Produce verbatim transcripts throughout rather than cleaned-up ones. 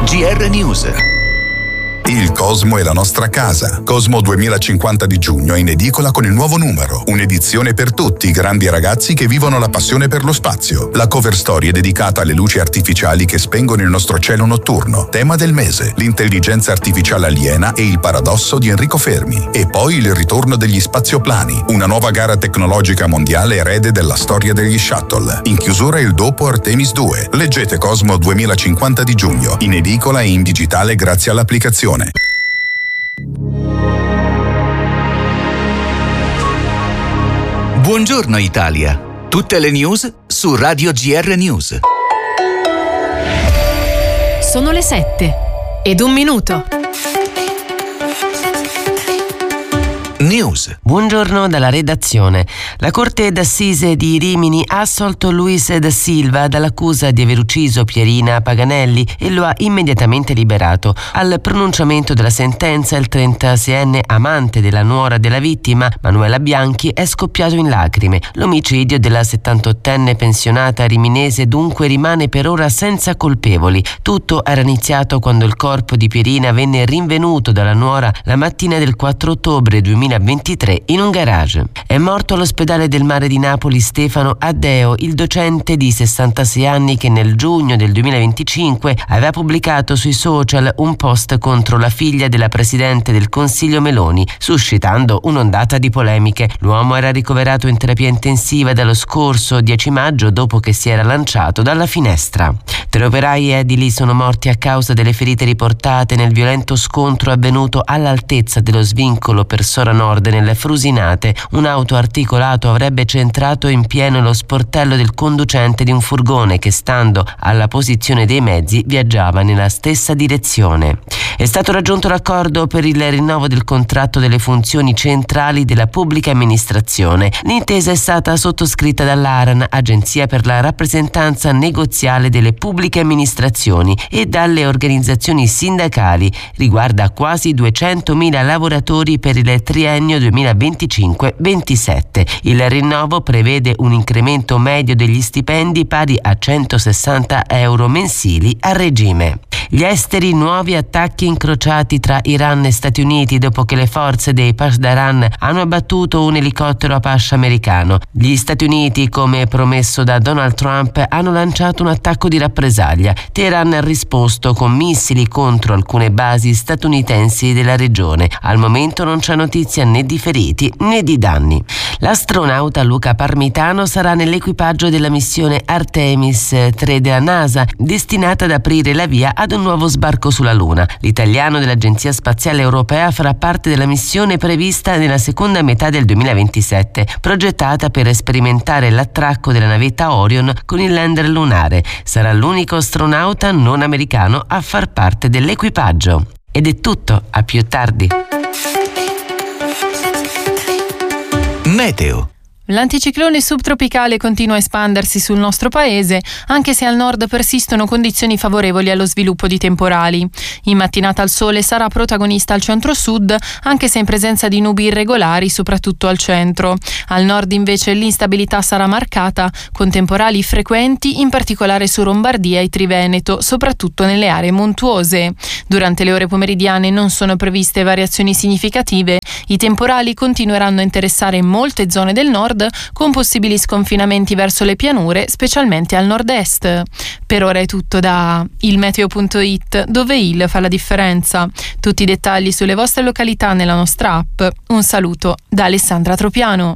G R News. Il Cosmo è la nostra casa. Cosmo duemilacinquanta di giugno è in edicola con il nuovo numero. Un'edizione per tutti i grandi ragazzi che vivono la passione per lo spazio. La cover story è dedicata alle luci artificiali che spengono il nostro cielo notturno. Tema del mese: l'intelligenza artificiale aliena e il paradosso di Enrico Fermi. E poi il ritorno degli spazioplani, una nuova gara tecnologica mondiale erede della storia degli shuttle. In chiusura il dopo Artemis due. Leggete Cosmo duemilacinquanta di giugno, in edicola e in digitale grazie all'applicazione. Buongiorno Italia. Tutte le news su Radio G R News. Sono le sette ed un minuto. News. Buongiorno dalla redazione. La Corte d'Assise di Rimini ha assolto Luis da Silva dall'accusa di aver ucciso Pierina Paganelli e lo ha immediatamente liberato. Al pronunciamento della sentenza, il trentaseienne amante della nuora della vittima, Manuela Bianchi, è scoppiato in lacrime. L'omicidio della settantottenne pensionata riminese dunque rimane per ora senza colpevoli. Tutto era iniziato quando il corpo di Pierina venne rinvenuto dalla nuora la mattina del quattro ottobre duemilaventitré in un garage. È morto all'ospedale del Mare di Napoli Stefano Addeo, il docente di sessantasei anni che nel giugno del duemilaventicinque aveva pubblicato sui social un post contro la figlia della presidente del Consiglio Meloni, suscitando un'ondata di polemiche. L'uomo era ricoverato in terapia intensiva dallo scorso dieci maggio dopo che si era lanciato dalla finestra. Tre operai edili sono morti a causa delle ferite riportate nel violento scontro avvenuto all'altezza dello svincolo per Sora Nord nelle Frusinate. Un auto articolato avrebbe centrato in pieno lo sportello del conducente di un furgone che, stando alla posizione dei mezzi, viaggiava nella stessa direzione. È stato raggiunto l'accordo per il rinnovo del contratto delle funzioni centrali della pubblica amministrazione. L'intesa è stata sottoscritta dall'ARAN, Agenzia per la rappresentanza negoziale delle pubbliche amministrazioni, e dalle organizzazioni sindacali. Riguarda quasi duecentomila lavoratori per il triennio duemilaventicinque ventisette. Il rinnovo prevede un incremento medio degli stipendi pari a centosessanta euro mensili a regime. Gli esteri: nuovi attacchi incrociati tra Iran e Stati Uniti dopo che le forze dei Pasdaran hanno abbattuto un elicottero Apache americano. Gli Stati Uniti, come promesso da Donald Trump, hanno lanciato un attacco di rappresaglia. Teheran ha risposto con missili contro alcune basi statunitensi della regione. Al momento non c'è notizia né di feriti né di danni. L'astronauta Luca Parmitano sarà nell'equipaggio della missione Artemis tre della NASA, destinata ad aprire la via ad un nuovo sbarco sulla Luna. L'italiano dell'Agenzia Spaziale Europea farà parte della missione prevista nella seconda metà del duemilaventisette, progettata per sperimentare l'attracco della navetta Orion con il lander lunare. Sarà l'unico astronauta non americano a far parte dell'equipaggio. Ed è tutto, a più tardi. Meteo. L'anticiclone subtropicale continua a espandersi sul nostro paese, anche se al nord persistono condizioni favorevoli allo sviluppo di temporali. In mattinata il sole sarà protagonista al centro-sud, anche se in presenza di nubi irregolari, soprattutto al centro. Al nord invece l'instabilità sarà marcata, con temporali frequenti, in particolare su Lombardia e Triveneto, soprattutto nelle aree montuose. Durante le ore pomeridiane non sono previste variazioni significative. I temporali continueranno a interessare molte zone del nord, con possibili sconfinamenti verso le pianure, specialmente al nord-est. Per ora è tutto da ilmeteo punto it, dove il fa la differenza. Tutti i dettagli sulle vostre località nella nostra app. Un saluto da Alessandra Tropiano.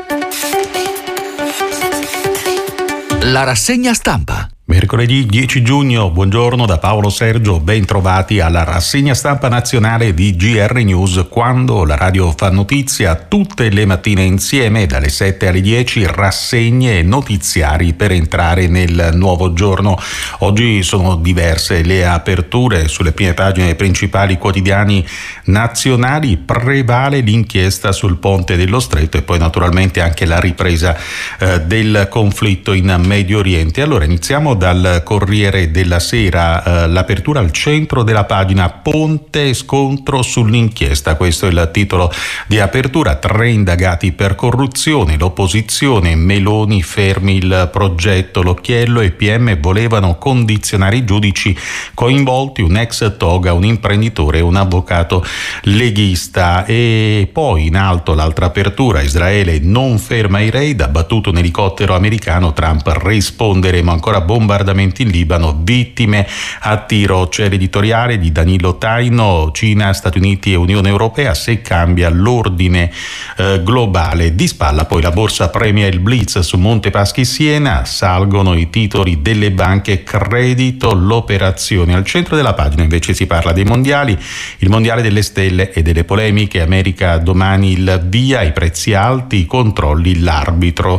La rassegna stampa. Mercoledì dieci giugno, buongiorno da Paolo Sergio, ben trovati alla rassegna stampa nazionale di G R News, quando la radio fa notizia tutte le mattine insieme dalle sette alle dieci, rassegne e notiziari per entrare nel nuovo giorno. Oggi sono diverse le aperture sulle prime pagine dei principali quotidiani nazionali, prevale l'inchiesta sul ponte dello Stretto e poi naturalmente anche la ripresa eh, del conflitto in Medio Oriente. Allora iniziamo partiamo dal Corriere della Sera, eh, l'apertura al centro della pagina, ponte scontro sull'inchiesta, questo è il titolo di apertura, tre indagati per corruzione, l'opposizione, Meloni fermi il progetto, l'occhiello e P M volevano condizionare i giudici coinvolti, un ex toga, un imprenditore e un avvocato leghista. E poi in alto l'altra apertura, Israele non ferma i raid, abbattuto un elicottero americano, Trump risponderemo, ancora bombardamenti in Libano, vittime a tiro. C'è l'editoriale di Danilo Taino, Cina, Stati Uniti e Unione Europea, se cambia l'ordine eh, globale. Di spalla poi la borsa premia il blitz su Monte Paschi Siena, salgono i titoli delle banche, credito, l'operazione. Al centro della pagina invece si parla dei mondiali, il mondiale delle stelle e delle polemiche, America domani il via, i prezzi alti, i controlli, l'arbitro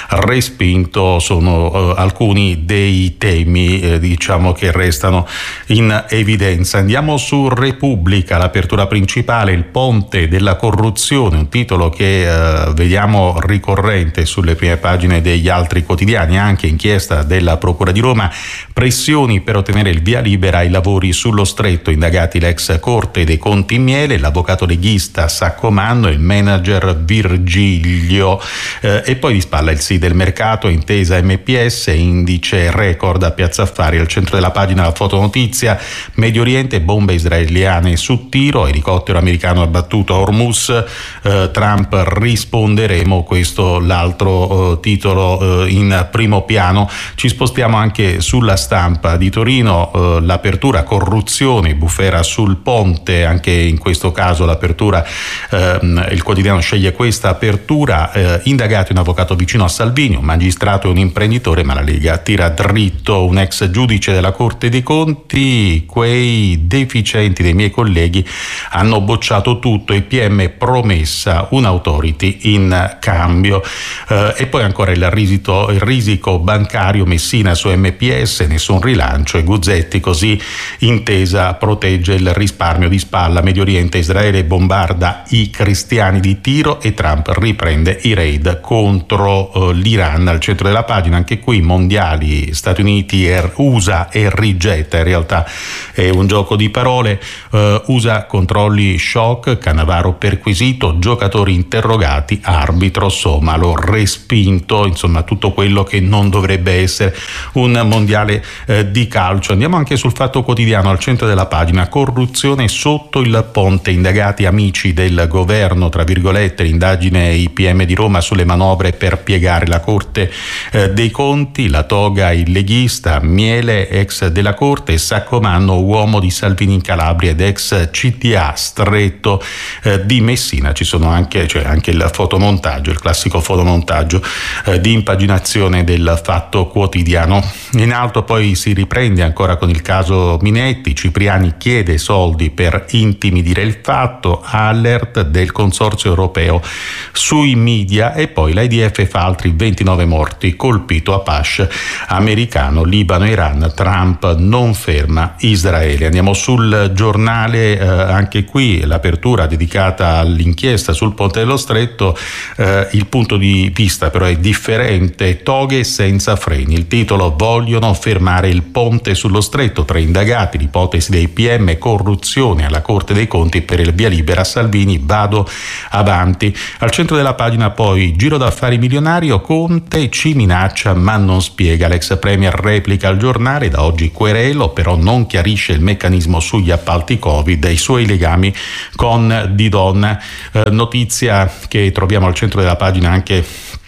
respinto, sono uh, alcuni dei temi eh, diciamo che restano in evidenza. Andiamo su Repubblica, l'apertura principale, il ponte della corruzione, un titolo che eh, vediamo ricorrente sulle prime pagine degli altri quotidiani, anche inchiesta della Procura di Roma, pressioni per ottenere il via libera ai lavori sullo stretto, indagati l'ex Corte dei Conti Miele, l'avvocato leghista Saccomanno, il manager Virgilio eh, e poi di spalla il sì del mercato, intesa M P S, indice record a Piazza Affari. Al centro della pagina la fotonotizia, Medio Oriente, bombe israeliane su tiro, elicottero americano abbattuto a Hormuz, eh, Trump risponderemo, questo l'altro eh, titolo eh, in primo piano. Ci spostiamo anche sulla Stampa di Torino, eh, l'apertura corruzione, bufera sul ponte, anche in questo caso l'apertura, eh, il quotidiano sceglie questa apertura, eh, indagati un avvocato vicino a Salvini, un magistrato e un imprenditore, ma la Lega tira dritto un ex giudice della Corte dei Conti, quei deficienti dei miei colleghi hanno bocciato tutto, i P M promessa un'autority in cambio. Eh, e poi ancora il, risito, il risico bancario, Messina su M P S, nessun rilancio, e Guzzetti, così intesa protegge il risparmio. Di spalla Medio Oriente, Israele bombarda i cristiani di tiro e Trump riprende i raid contro uh, l'Iran. Al centro della pagina anche qui mondiali, Stati Uniti e U S A e rigetta, in realtà è un gioco di parole, uh, U S A controlli shock, Cannavaro perquisito, giocatori interrogati, arbitro Somalo respinto, insomma tutto quello che non dovrebbe essere un mondiale eh, di calcio. Andiamo anche sul Fatto Quotidiano, al centro della pagina, corruzione sotto il ponte, indagati amici del governo, tra virgolette, l'indagine I P M di Roma sulle manovre per piegare la Corte eh, dei Conti, la toga il leghista, Miele ex della Corte, Saccomanno uomo di Salvini in Calabria ed ex C D A stretto eh, di Messina. Ci sono anche, cioè anche il fotomontaggio, il classico fotomontaggio eh, di impaginazione del Fatto Quotidiano. In alto poi si riprende ancora con il caso Minetti, Cipriani chiede soldi per intimidire il fatto, alert del consorzio europeo sui media, e poi l'I D F fa altri ventinove morti, colpito a Pash americano, Libano, Iran, Trump non ferma Israele. Andiamo sul Giornale, eh, anche qui l'apertura dedicata all'inchiesta sul Ponte dello Stretto, eh, il punto di vista però è differente, toghe senza freni, il titolo, vogliono fermare il ponte sullo Stretto, tre indagati, l'ipotesi dei P M, corruzione alla Corte dei Conti per il via libera a Salvini, vado avanti. Al centro della pagina poi giro d'affari milionario, Conte ci minaccia ma non spiega, l'ex premier replica al Giornale, da oggi querelo, però non chiarisce il meccanismo sugli appalti Covid e i suoi legami con Didon. Eh, notizia che troviamo al centro della pagina anche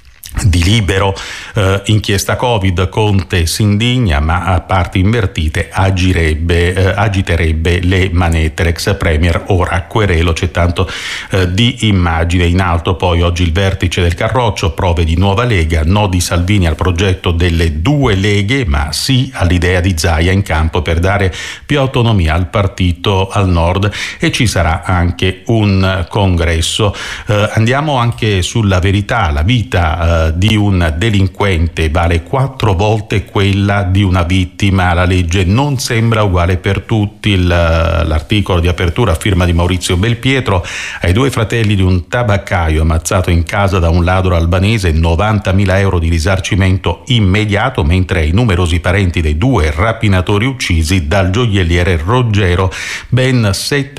di Libero, eh, inchiesta Covid, Conte si indigna ma a parti invertite agirebbe, eh, agiterebbe le manette, l'ex premier ora querelo, c'è tanto eh, di immagine. In alto poi oggi il vertice del Carroccio, prove di nuova Lega, no di Salvini al progetto delle due leghe ma sì all'idea di Zaia in campo per dare più autonomia al partito al nord, e ci sarà anche un congresso. Eh, andiamo anche sulla Verità, la vita eh, eh, di un delinquente vale quattro volte quella di una vittima. La legge non sembra uguale per tutti. Il, l'articolo di apertura a firma di Maurizio Belpietro: ai due fratelli di un tabaccaio ammazzato in casa da un ladro albanese novantamila euro di risarcimento immediato, mentre ai numerosi parenti dei due rapinatori uccisi dal gioielliere Roggero ben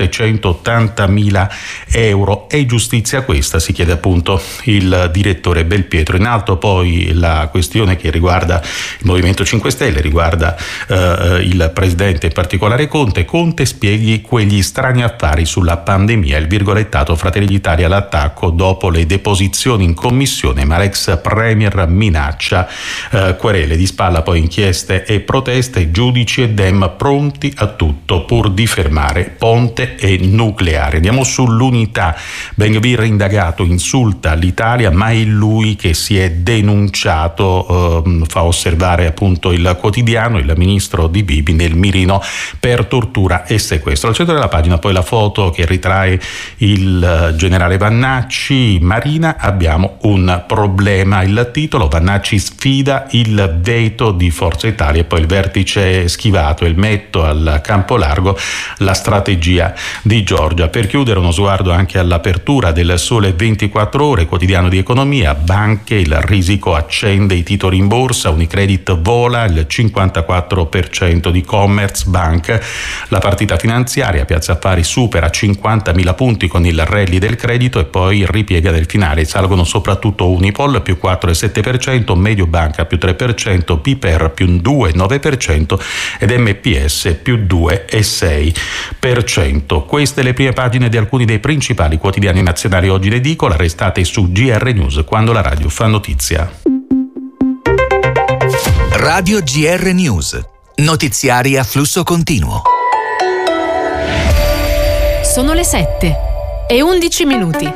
settecentottantamila euro. È giustizia questa? Si chiede appunto il direttore Belpietro. In alto poi la questione che riguarda il Movimento cinque Stelle, riguarda eh, il presidente, in particolare Conte. Conte spieghi quegli strani affari sulla pandemia, il virgolettato Fratelli d'Italia all'attacco dopo le deposizioni in commissione, ma l'ex premier minaccia eh, querele. Di spalla poi inchieste e proteste, giudici e Dem pronti a tutto pur di fermare ponte e nucleare. Andiamo sull'Unità. Ben Gvir indagato, insulta l'Italia, ma è lui che si è denunciato, eh, fa osservare appunto il quotidiano, il ministro Di Bibi nel mirino per tortura e sequestro. Al centro della pagina poi la foto che ritrae il generale Vannacci. Marina, abbiamo un problema. Il titolo: Vannacci sfida il veto di Forza Italia, e poi il vertice schivato, il metto al campo largo, la strategia di Giorgia. Per chiudere, uno sguardo anche all'apertura del Sole ventiquattro Ore, quotidiano di economia. Banche, il risico accende i titoli in borsa, Unicredit vola il cinquantaquattro per cento di Commerzbank. La partita finanziaria, Piazza Affari supera cinquantamila punti con il rally del credito e poi ripiega del finale. Salgono soprattutto Unipol più quattro virgola sette per cento, Mediobanca più tre per cento, Piper più due virgola nove per cento ed M P S più due virgola sei per cento. Queste le prime pagine di alcuni dei principali quotidiani nazionali oggi in edicola. Restate su G R News, quando la radio fa notizia. Radio G R News, notiziari a flusso continuo. Sono le sette e undici minuti.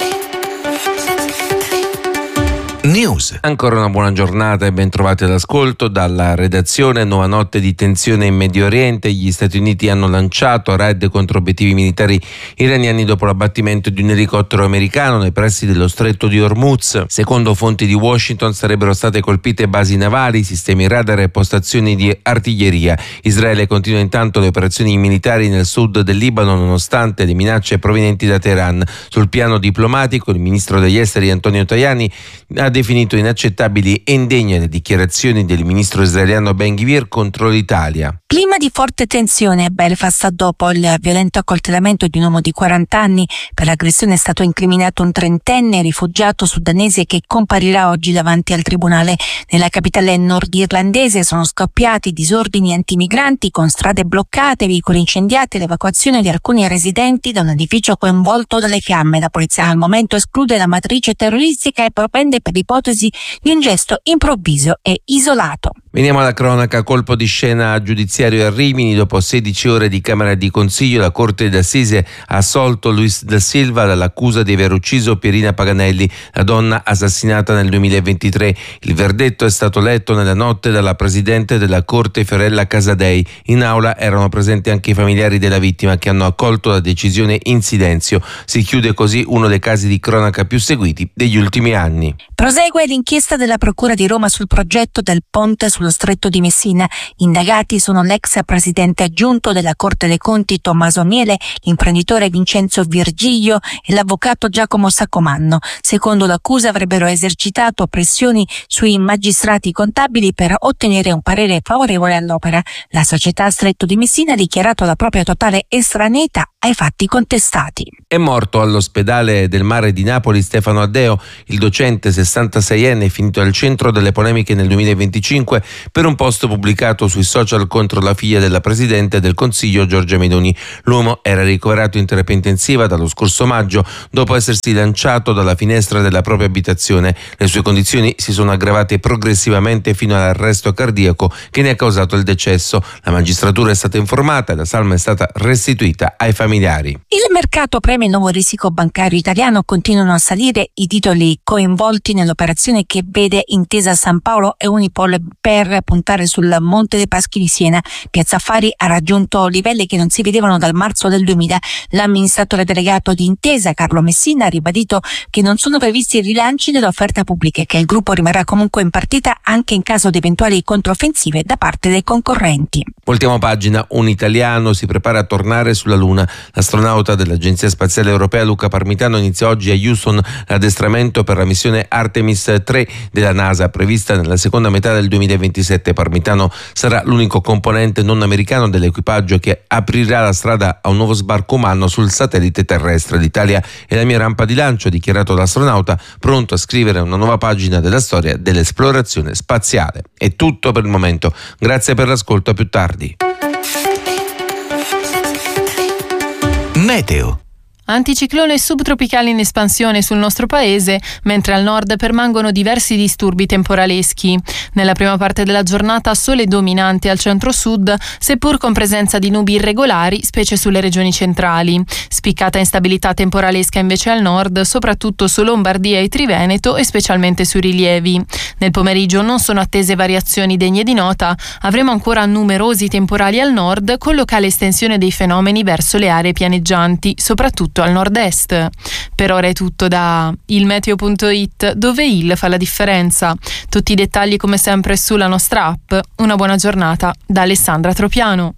News. Ancora una buona giornata e ben trovati all'ascolto dalla redazione. Nuova notte di tensione in Medio Oriente. Gli Stati Uniti hanno lanciato raid contro obiettivi militari iraniani dopo l'abbattimento di un elicottero americano nei pressi dello stretto di Hormuz. Secondo fonti di Washington sarebbero state colpite basi navali, sistemi radar e postazioni di artiglieria. Israele continua intanto le operazioni militari nel sud del Libano nonostante le minacce provenienti da Teheran. Sul piano diplomatico, il ministro degli esteri Antonio Tajani ha definito inaccettabili e indegne le dichiarazioni del ministro israeliano Ben Gvir contro l'Italia. Clima di forte tensione a Belfast dopo il violento accoltellamento di un uomo di quaranta anni. Per l'aggressione è stato incriminato un trentenne rifugiato sudanese che comparirà oggi davanti al tribunale. Nella capitale nordirlandese sono scoppiati disordini antimigranti con strade bloccate, veicoli incendiati e l'evacuazione di alcuni residenti da un edificio coinvolto dalle fiamme. La polizia al momento esclude la matrice terroristica e propende per l'ipotesi di un gesto improvviso e isolato. Veniamo alla cronaca. Colpo di scena giudiziario a Rimini. Dopo sedici ore di Camera di Consiglio, la Corte d'Assise ha assolto Luis da Silva dall'accusa di aver ucciso Pierina Paganelli, la donna assassinata nel duemilaventitré. Il verdetto è stato letto nella notte dalla Presidente della Corte Fiorella Casadei. In aula erano presenti anche i familiari della vittima che hanno accolto la decisione in silenzio. Si chiude così uno dei casi di cronaca più seguiti degli ultimi anni. Prosegue l'inchiesta della Procura di Roma sul progetto del ponte sullo Stretto di Messina. Indagati sono l'ex presidente aggiunto della Corte dei Conti Tommaso Miele, l'imprenditore Vincenzo Virgilio e l'avvocato Giacomo Saccomanno. Secondo l'accusa avrebbero esercitato pressioni sui magistrati contabili per ottenere un parere favorevole all'opera. La società Stretto di Messina ha dichiarato la propria totale estraneità ai fatti contestati. È morto all'ospedale del Mare di Napoli Stefano Addeo, il docente sessantaseienne finito al centro delle polemiche nel duemilaventicinque per un post pubblicato sui social contro la figlia della Presidente del Consiglio Giorgia Meloni. L'uomo era ricoverato in terapia intensiva dallo scorso maggio dopo essersi lanciato dalla finestra della propria abitazione. Le sue condizioni si sono aggravate progressivamente fino all'arresto cardiaco che ne ha causato il decesso. La magistratura è stata informata e la salma è stata restituita ai familiari. Il mercato preme il nuovo risico bancario italiano. Continuano a salire i titoli coinvolti nell'operazione che vede Intesa San Paolo e Unipol per per puntare sul Monte dei Paschi di Siena. Piazza Affari ha raggiunto livelli che non si vedevano dal marzo del duemila. L'amministratore delegato di Intesa, Carlo Messina, ha ribadito che non sono previsti rilanci dell'offerta pubblica e che il gruppo rimarrà comunque in partita anche in caso di eventuali controffensive da parte dei concorrenti. Voltiamo pagina. Un italiano si prepara a tornare sulla Luna. L'astronauta dell'Agenzia Spaziale Europea Luca Parmitano inizia oggi a Houston l'addestramento per la missione Artemis tre della NASA, prevista nella seconda metà del duemilaventisette. Parmitano sarà l'unico componente non americano dell'equipaggio che aprirà la strada a un nuovo sbarco umano sul satellite terrestre. L'Italia è la mia rampa di lancio, ha dichiarato l'astronauta, pronto a scrivere una nuova pagina della storia dell'esplorazione spaziale. È tutto per il momento. Grazie per l'ascolto, a più tardi. Meteo. Anticiclone subtropicale in espansione sul nostro paese, mentre al nord permangono diversi disturbi temporaleschi. Nella prima parte della giornata sole dominante al centro-sud, seppur con presenza di nubi irregolari, specie sulle regioni centrali. Spiccata instabilità temporalesca invece al nord, soprattutto su Lombardia e Triveneto e specialmente sui rilievi. Nel pomeriggio non sono attese variazioni degne di nota, avremo ancora numerosi temporali al nord con locale estensione dei fenomeni verso le aree pianeggianti, soprattutto al nord-est. Per ora è tutto da ilmeteo punto it, dove il fa la differenza. Tutti i dettagli come sempre sulla nostra app. Una buona giornata da Alessandra Tropiano.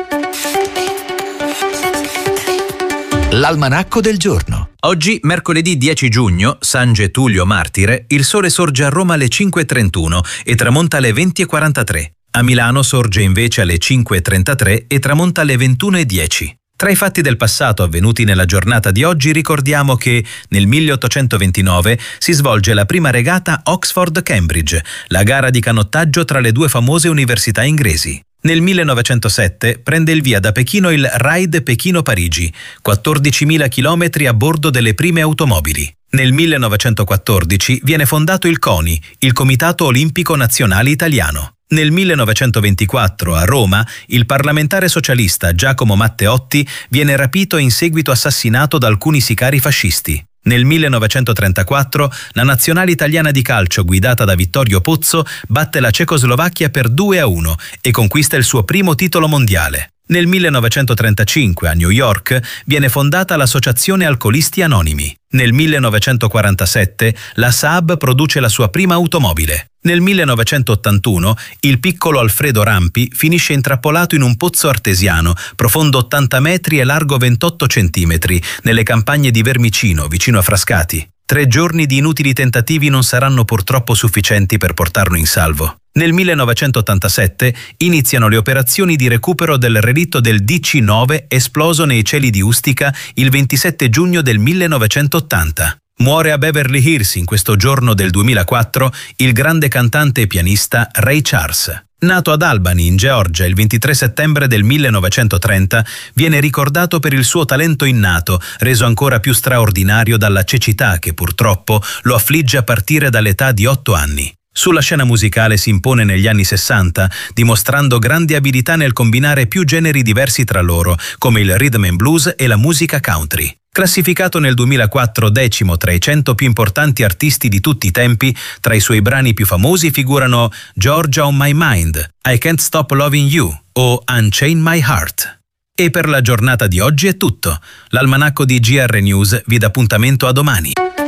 L'almanacco del giorno. Oggi, mercoledì dieci giugno, San Getulio Martire, il sole sorge a Roma alle cinque e trentuno e tramonta alle venti e quarantatré. A Milano sorge invece alle cinque e trentatré e tramonta alle ventuno e dieci. Tra i fatti del passato avvenuti nella giornata di oggi ricordiamo che nel milleottocentoventinove si svolge la prima regata Oxford-Cambridge, la gara di canottaggio tra le due famose università inglesi. Nel millenovecentosette prende il via da Pechino il Ride Pechino-Parigi, quattordicimila chilometri a bordo delle prime automobili. Nel millenovecentoquattordici viene fondato il CONI, il Comitato Olimpico Nazionale Italiano. Nel millenovecentoventiquattro a Roma il parlamentare socialista Giacomo Matteotti viene rapito e in seguito assassinato da alcuni sicari fascisti. Nel millenovecentotrentaquattro la nazionale italiana di calcio guidata da Vittorio Pozzo batte la Cecoslovacchia per due a uno e conquista il suo primo titolo mondiale. Nel millenovecentotrentacinque a New York viene fondata l'Associazione Alcolisti Anonimi. Nel millenovecentoquarantasette la Saab produce la sua prima automobile. Nel millenovecentottantuno il piccolo Alfredo Rampi finisce intrappolato in un pozzo artesiano, profondo ottanta metri e largo ventotto centimetri, nelle campagne di Vermicino, vicino a Frascati. Tre giorni di inutili tentativi non saranno purtroppo sufficienti per portarlo in salvo. Nel millenovecentottantasette iniziano le operazioni di recupero del relitto del D C nove esploso nei cieli di Ustica il ventisette giugno del millenovecentottanta. Muore a Beverly Hills in questo giorno del duemilaquattro il grande cantante e pianista Ray Charles. Nato ad Albany, in Georgia, il ventitré settembre del millenovecentotrenta, viene ricordato per il suo talento innato, reso ancora più straordinario dalla cecità che purtroppo lo affligge a partire dall'età di otto anni. Sulla scena musicale si impone negli anni sessanta, dimostrando grandi abilità nel combinare più generi diversi tra loro, come il rhythm and blues e la musica country. Classificato nel duemilaquattro decimo tra i cento più importanti artisti di tutti i tempi, tra i suoi brani più famosi figurano Georgia on My Mind, I Can't Stop Loving You o Unchain My Heart. E per la giornata di oggi è tutto. L'almanacco di G R News vi dà appuntamento a domani.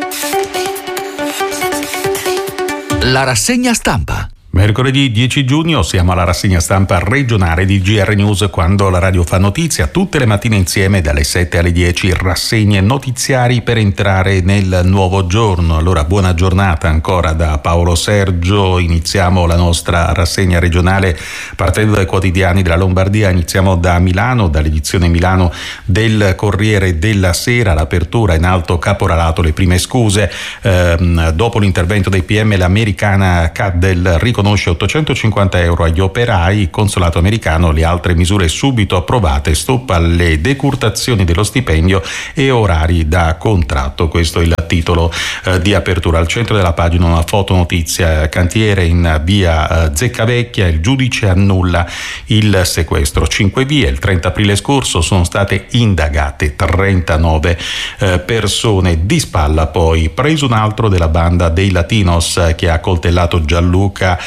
La rassegna stampa. Mercoledì dieci giugno siamo alla rassegna stampa regionale di G R News, quando la radio fa notizia tutte le mattine insieme dalle sette alle dieci, rassegne notiziari per entrare nel nuovo giorno. Allora buona giornata ancora da Paolo Sergio. Iniziamo la nostra rassegna regionale partendo dai quotidiani della Lombardia. Iniziamo da Milano, dall'edizione Milano del Corriere della Sera. L'apertura in alto caporalato, le prime scuse. Ehm, dopo l'intervento dei P M l'americana Caddell riconosce ottocentocinquanta euro agli operai, il consolato americano le altre misure subito approvate, stop alle decurtazioni dello stipendio e orari da contratto. Questo è il titolo eh, di apertura. Al centro della pagina una fotonotizia: cantiere in via eh, Zeccavecchia, il giudice annulla il sequestro. Cinque vie, il trenta aprile scorso sono state indagate trentanove eh, persone. Di spalla poi preso un altro della banda dei Latinos eh, che ha coltellato Gianluca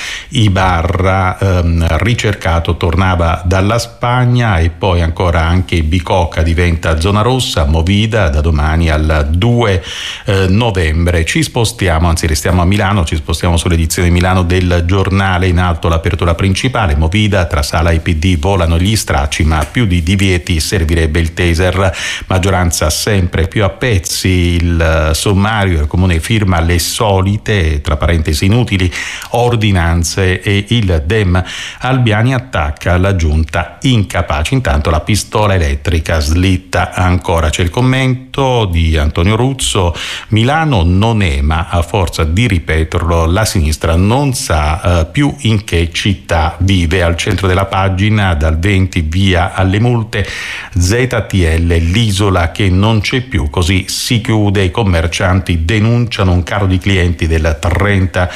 Ibarra, ehm, ricercato, tornava dalla Spagna. E poi ancora anche Bicocca diventa zona rossa, Movida da domani al due eh, novembre. Ci spostiamo, anzi restiamo a Milano, ci spostiamo sull'edizione Milano del Giornale. In alto l'apertura principale, Movida, tra Sala e P D volano gli stracci, ma più di divieti servirebbe il taser, maggioranza sempre più a pezzi, il sommario, il comune firma le solite, tra parentesi inutili, ordinanze e il Dem Albiani attacca la giunta incapace. Intanto la pistola elettrica slitta ancora. C'è il commento di Antonio Ruzzo: Milano non è, ma a forza di ripeterlo la sinistra non sa eh, più in che città vive. Al centro della pagina, dal venti via alle multe, Z T L, l'isola che non c'è più, così si chiude. I commercianti denunciano un calo di clienti del trenta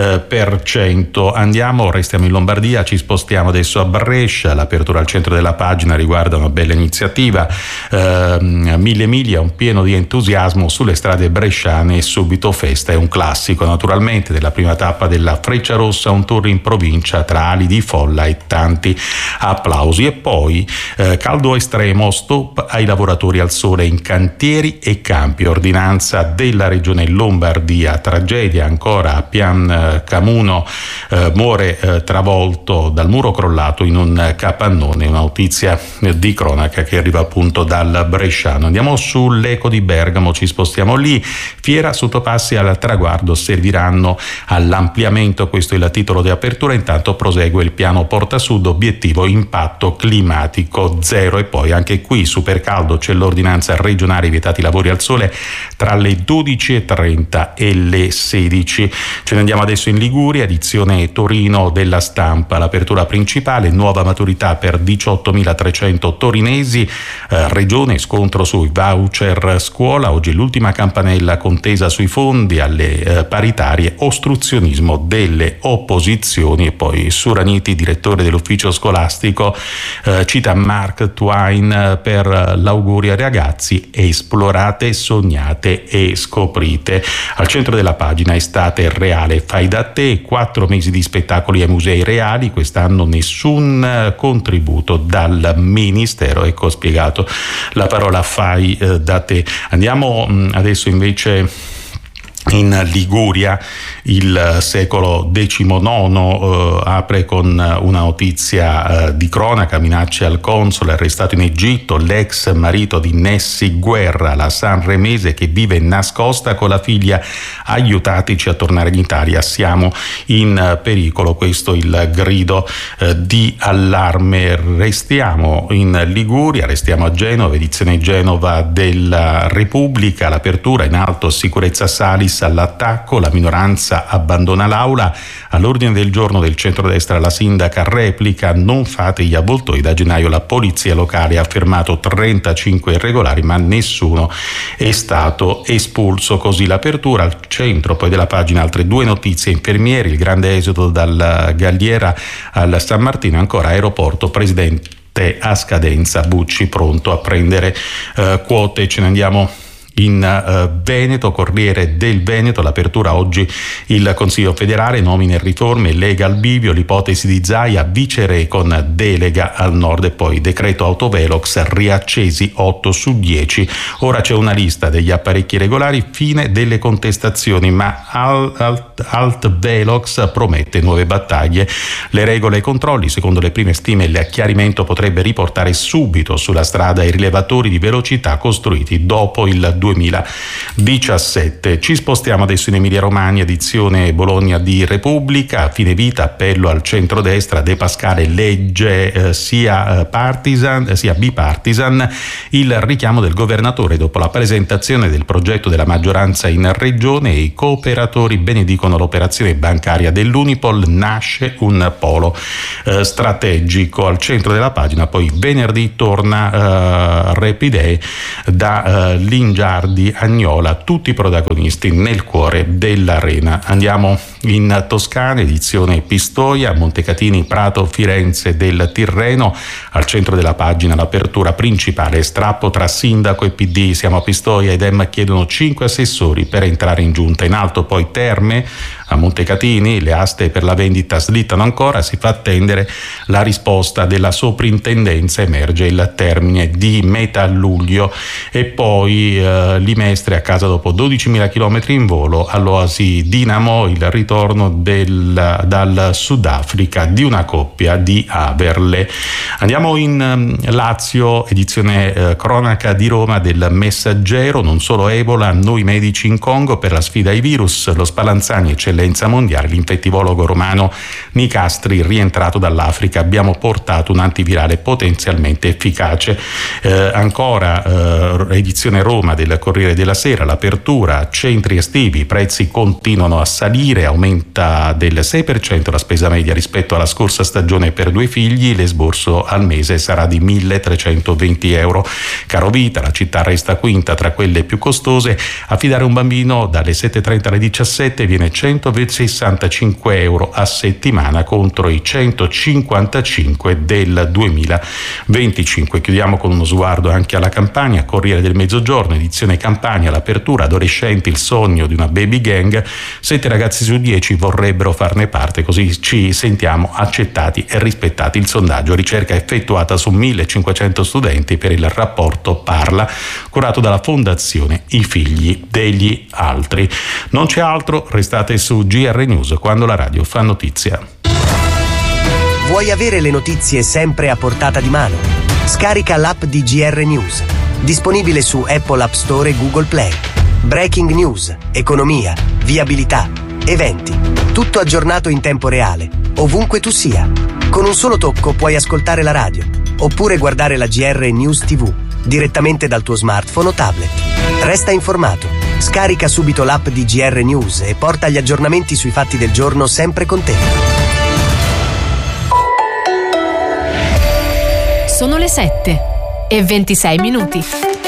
per cento. Andiamo, restiamo in Lombardia, ci spostiamo adesso a Brescia. L'apertura al centro della pagina riguarda una bella iniziativa, eh, Mille Miglia, un pieno di entusiasmo sulle strade bresciane e subito festa. È un classico naturalmente della prima tappa della Frecciarossa, un tour in provincia tra ali di folla e tanti applausi. E poi eh, caldo estremo, stop ai lavoratori al sole in cantieri e campi, ordinanza della regione Lombardia. Tragedia ancora a Pian Camuno, eh, muore eh, travolto dal muro crollato in un capannone. Una notizia di cronaca che arriva appunto dal bresciano. Andiamo sull'Eco di Bergamo, ci spostiamo lì. Fiera Sottopassi al traguardo serviranno all'ampliamento, questo è il titolo di apertura. Intanto prosegue il piano Porta Sud, obiettivo impatto climatico zero. E poi anche qui super caldo, c'è l'ordinanza regionale vietati lavori al sole tra le dodici e trenta e le sedici. Ce ne andiamo adesso in Liguria, edizione Torino della Stampa. L'apertura principale, nuova maturità per diciottomilatrecento torinesi, eh, regione scontro sui voucher scuola. Oggi l'ultima campanella, contesa sui fondi alle eh, paritarie, ostruzionismo delle opposizioni. E poi Suraniti, direttore dell'ufficio scolastico, eh, cita Mark Twain per l'augurio ai ragazzi: esplorate, sognate e scoprite. Al centro della pagina estate reale, fai da te, quattro mesi di spettacoli ai musei reali, quest'anno nessun contributo dal ministero. Ecco spiegato la parola fai eh, da te. Andiamo mh, adesso invece in Liguria. Il secolo diciannove eh, apre con una notizia eh, di cronaca: minacce al console, arrestato in Egitto l'ex marito di Nessi Guerra, la sanremese che vive nascosta con la figlia. Aiutateci a tornare in Italia, siamo in pericolo. Questo il grido eh, di allarme. Restiamo in Liguria, restiamo a Genova, edizione Genova della Repubblica. L'apertura in alto, sicurezza Salis all'attacco, la minoranza abbandona l'aula. All'ordine del giorno del centrodestra la sindaca replica: non fate gli avvoltoi, da gennaio la polizia locale ha fermato trentacinque irregolari ma nessuno è stato espulso. Così l'apertura. Al centro poi della pagina altre due notizie: infermieri, il grande esodo dalla Galliera al San Martino, ancora aeroporto, presidente a scadenza, Bucci pronto a prendere eh, quote. Ce ne andiamo in uh, Veneto, Corriere del Veneto. L'apertura oggi, il Consiglio federale, nomine e riforme, Lega al bivio, l'ipotesi di Zaia, viceré con delega al nord. E poi decreto autovelox, riaccesi otto su dieci. Ora c'è una lista degli apparecchi regolari, fine delle contestazioni, ma Alt, Alt, Alt Velox promette nuove battaglie. Le regole e i controlli, secondo le prime stime il chiarimento potrebbe riportare subito sulla strada i rilevatori di velocità costruiti dopo il duemiladiciassette. Ci spostiamo adesso in Emilia Romagna, edizione Bologna di Repubblica. Fine vita, appello al centrodestra, De Pascale legge eh, sia partisan sia bipartisan il richiamo del governatore dopo la presentazione del progetto della maggioranza in regione. I cooperatori benedicono l'operazione bancaria dell'Unipol, nasce un polo eh, strategico. Al centro della pagina poi venerdì torna eh, Repidee da eh, Lingiardi Agnola, tutti i protagonisti nel cuore dell'arena. Andiamo in Toscana, edizione Pistoia, Montecatini, Prato, Firenze del Tirreno. Al centro della pagina l'apertura principale, strappo tra sindaco e P D, siamo a Pistoia, i Dem chiedono cinque assessori per entrare in giunta. In alto poi Terme, A Montecatini le aste per la vendita slittano ancora, si fa attendere la risposta della soprintendenza, emerge il termine di metà luglio. E poi eh, Limestre a casa dopo dodicimila chilometri in volo, all'Oasi Dinamo il ritorno del, dal Sudafrica di una coppia di Averle. Andiamo in um, Lazio, edizione eh, cronaca di Roma del Messaggero, non solo Ebola, noi medici in Congo per la sfida ai virus, lo Spallanzani eccellenza mondiale, l'infettivologo romano Nicastri rientrato dall'Africa, abbiamo portato un antivirale potenzialmente efficace. Eh, ancora eh, edizione Roma del Corriere della Sera, l'apertura, centri estivi, i prezzi continuano a salire, aumenta del sei per cento la spesa media rispetto alla scorsa stagione per due figli, l'esborso al mese sarà di milletrecentoventi euro. Carovita, la città resta quinta tra quelle più costose, affidare un bambino dalle sette e trenta alle diciassette viene centosessantacinque euro a settimana contro i centocinquantacinque del duemilaventicinque. Chiudiamo con uno sguardo anche alla Campania, Corriere del Mezzogiorno, edizione Campania, l'apertura, adolescenti, il sogno di una baby gang, sette ragazzi su dieci vorrebbero farne parte, così ci sentiamo accettati e rispettati. Il sondaggio, ricerca effettuata su millecinquecento studenti per il rapporto Parla, curato dalla Fondazione I Figli degli Altri. Non c'è altro, restate su G R News quando la radio fa notizia. Vuoi avere le notizie sempre a portata di mano? Scarica l'app di G R News, disponibile su Apple App Store e Google Play. Breaking news, economia, viabilità, eventi, tutto aggiornato in tempo reale, ovunque tu sia. Con un solo tocco puoi ascoltare la radio, oppure guardare la G R News tivù, direttamente dal tuo smartphone o tablet. Resta informato, scarica subito l'app di G R News e porta gli aggiornamenti sui fatti del giorno sempre con te. Sono le sette e ventisei minuti.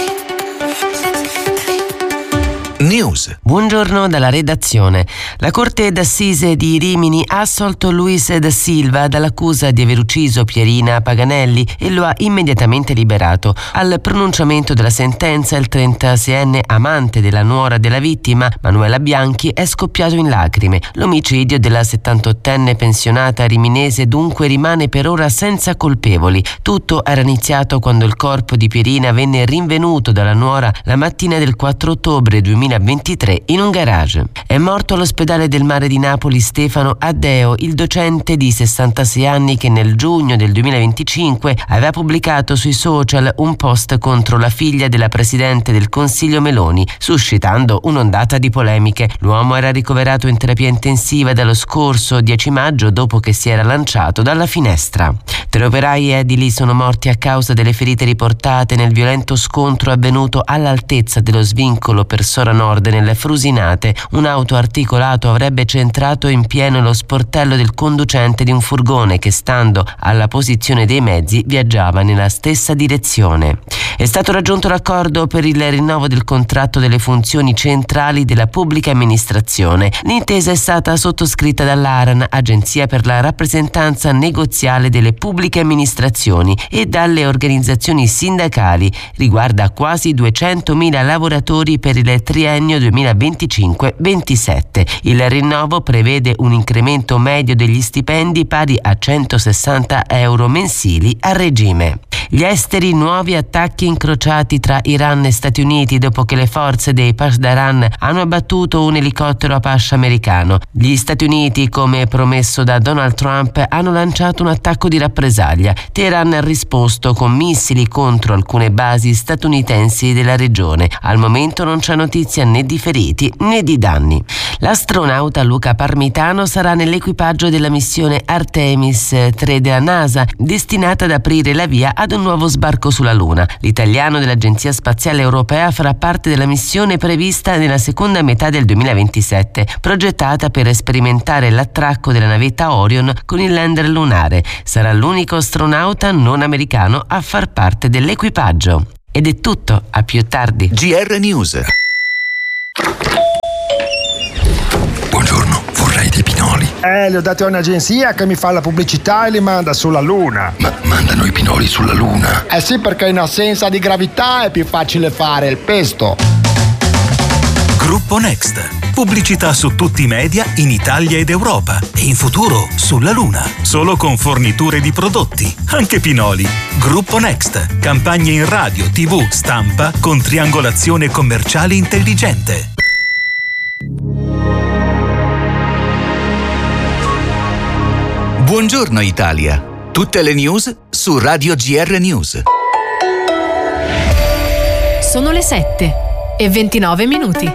News. Buongiorno dalla redazione. La Corte d'Assise di Rimini ha assolto Luis da Silva dall'accusa di aver ucciso Pierina Paganelli e lo ha immediatamente liberato. Al pronunciamento della sentenza il trentaseienne amante della nuora della vittima, Manuela Bianchi, è scoppiato in lacrime. L'omicidio della settantottenne pensionata riminese dunque rimane per ora senza colpevoli. Tutto era iniziato quando il corpo di Pierina venne rinvenuto dalla nuora la mattina del quattro ottobre duemilaventitré in un garage. È morto all'ospedale del Mare di Napoli Stefano Addeo, il docente di sessantasei anni che nel giugno del duemilaventicinque aveva pubblicato sui social un post contro la figlia della presidente del Consiglio Meloni, suscitando un'ondata di polemiche. L'uomo era ricoverato in terapia intensiva dallo scorso dieci maggio dopo che si era lanciato dalla finestra. Tre operai edili sono morti a causa delle ferite riportate nel violento scontro avvenuto all'altezza dello svincolo per Sora Nord nelle Frusinate. Un auto articolato avrebbe centrato in pieno lo sportello del conducente di un furgone che, stando alla posizione dei mezzi, viaggiava nella stessa direzione. È stato raggiunto l'accordo per il rinnovo del contratto delle funzioni centrali della pubblica amministrazione. L'intesa è stata sottoscritta dall'ARAN, Agenzia per la rappresentanza negoziale delle pubbliche amministrazioni, e dalle organizzazioni sindacali. Riguarda quasi duecentomila lavoratori per il triennio duemilaventicinque ventisette. Il rinnovo prevede un incremento medio degli stipendi pari a centosessanta euro mensili a regime. Gli esteri, nuovi attacchi incrociati tra Iran e Stati Uniti dopo che le forze dei Pasdaran hanno abbattuto un elicottero Apache americano. Gli Stati Uniti, come promesso da Donald Trump, hanno lanciato un attacco di rappresaglia. Teheran ha risposto con missili contro alcune basi statunitensi della regione. Al momento non c'è notizia né di feriti né di danni. L'astronauta Luca Parmitano sarà nell'equipaggio della missione Artemis tre della NASA, destinata ad aprire la via ad un nuovo sbarco sulla Luna. L'italiano dell'Agenzia Spaziale Europea farà parte della missione prevista nella seconda metà del duemilaventisette, progettata per sperimentare l'attracco della navetta Orion con il lander lunare. Sarà l'unico astronauta non americano a far parte dell'equipaggio. Ed è tutto, a più tardi. G R News. Buongiorno, vorrei dei pinoli. Eh, li ho dati a un'agenzia che mi fa la pubblicità e li manda sulla Luna. Ma mandano i pinoli sulla Luna? Eh sì, perché in assenza di gravità è più facile fare il pesto. Gruppo Next. Pubblicità su tutti i media in Italia ed Europa e in futuro sulla Luna. Solo con forniture di prodotti, anche Pinoli. Gruppo Next. Campagne in radio, tivù, stampa con triangolazione commerciale intelligente. Buongiorno Italia. Tutte le news su Radio G R News. Sono le sette e ventinove minuti.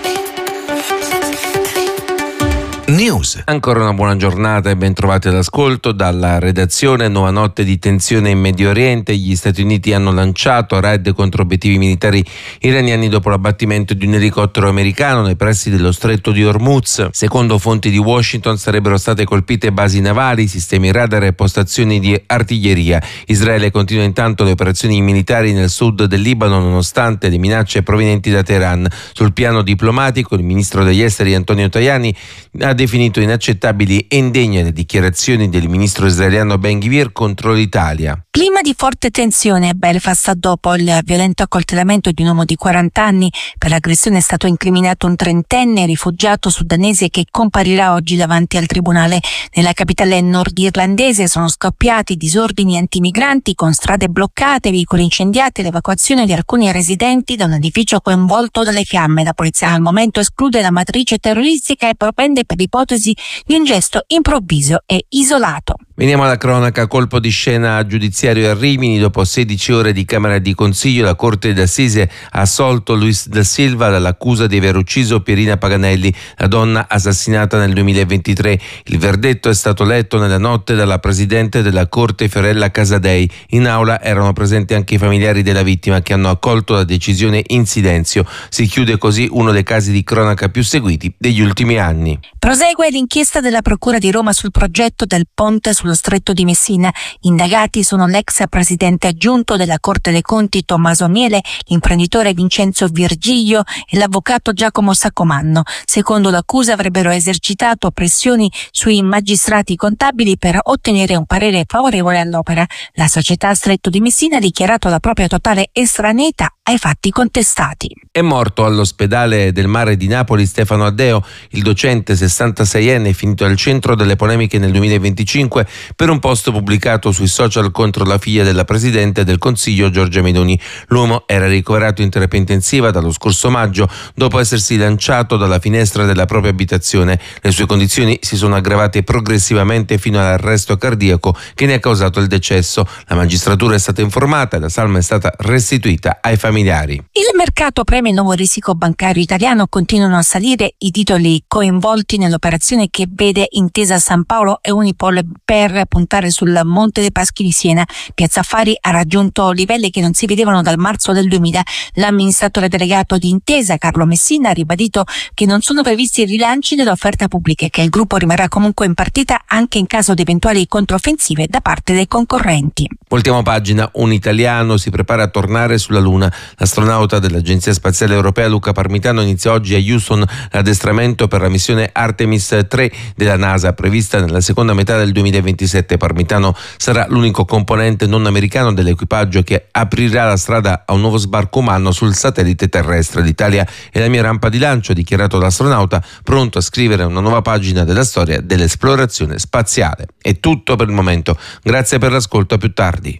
News. Ancora una buona giornata e ben trovati all'ascolto dalla redazione. Nuova notte di tensione in Medio Oriente. Gli Stati Uniti hanno lanciato raid contro obiettivi militari iraniani dopo l'abbattimento di un elicottero americano nei pressi dello stretto di Hormuz. Secondo fonti di Washington sarebbero state colpite basi navali, sistemi radar e postazioni di artiglieria. Israele continua intanto le operazioni militari nel sud del Libano nonostante le minacce provenienti da Teheran. Sul piano diplomatico il ministro degli esteri Antonio Tajani ha definito inaccettabili e indegne le dichiarazioni del ministro israeliano Ben Gvir contro l'Italia. Clima di forte tensione a Belfast dopo il violento accoltellamento di un uomo di quaranta anni. Per l'aggressione è stato incriminato un trentenne rifugiato sudanese che comparirà oggi davanti al tribunale. Nella capitale nordirlandese sono scoppiati disordini antimigranti con strade bloccate, veicoli incendiati e l'evacuazione di alcuni residenti da un edificio coinvolto dalle fiamme. La polizia al momento esclude la matrice terroristica e propende per l'ipotesi di un gesto improvviso e isolato. Veniamo alla cronaca. Colpo di scena giudiziario a Rimini. Dopo sedici ore di Camera di Consiglio, la Corte d'Assise ha assolto Luis da Silva dall'accusa di aver ucciso Pierina Paganelli, la donna assassinata nel duemilaventitré. Il verdetto è stato letto nella notte dalla Presidente della Corte Fiorella Casadei. In aula erano presenti anche i familiari della vittima che hanno accolto la decisione in silenzio. Si chiude così uno dei casi di cronaca più seguiti degli ultimi anni. Prosegue l'inchiesta della Procura di Roma sul progetto del ponte sullo Stretto di Messina. Indagati sono l'ex presidente aggiunto della Corte dei Conti Tommaso Miele, l'imprenditore Vincenzo Virgilio e l'avvocato Giacomo Saccomanno. Secondo l'accusa avrebbero esercitato pressioni sui magistrati contabili per ottenere un parere favorevole all'opera. La società Stretto di Messina ha dichiarato la propria totale estraneità ai fatti contestati. È morto all'ospedale del Mare di Napoli Stefano Addeo, il docente sessantaseienne finito al centro delle polemiche nel duemilaventicinque per un post pubblicato sui social contro la figlia della Presidente del Consiglio Giorgia Meloni. L'uomo era ricoverato in terapia intensiva dallo scorso maggio dopo essersi lanciato dalla finestra della propria abitazione. Le sue condizioni si sono aggravate progressivamente fino all'arresto cardiaco che ne ha causato il decesso. La magistratura è stata informata e la salma è stata restituita ai familiari. Il mercato preme il nuovo risico bancario italiano. Continuano a salire i titoli coinvolti nell'operazione che vede Intesa San Paolo e Unipol per puntare sul Monte dei Paschi di Siena. Piazza Affari ha raggiunto livelli che non si vedevano dal marzo del duemila. L'amministratore delegato di Intesa, Carlo Messina, ha ribadito che non sono previsti rilanci dell'offerta pubblica e che il gruppo rimarrà comunque in partita anche in caso di eventuali controffensive da parte dei concorrenti. Voltiamo pagina. Un italiano si prepara a tornare sulla Luna. L'astronauta dell'Agenzia Spaziale Europea Luca Parmitano inizia oggi a Houston l'addestramento per la missione Artemis tre della NASA, prevista nella seconda metà del duemilaventisette. Parmitano sarà l'unico componente non americano dell'equipaggio che aprirà la strada a un nuovo sbarco umano sul satellite terrestre. L'Italia è la mia rampa di lancio, ha dichiarato l'astronauta, pronto a scrivere una nuova pagina della storia dell'esplorazione spaziale. È tutto per il momento. Grazie per l'ascolto, a più tardi.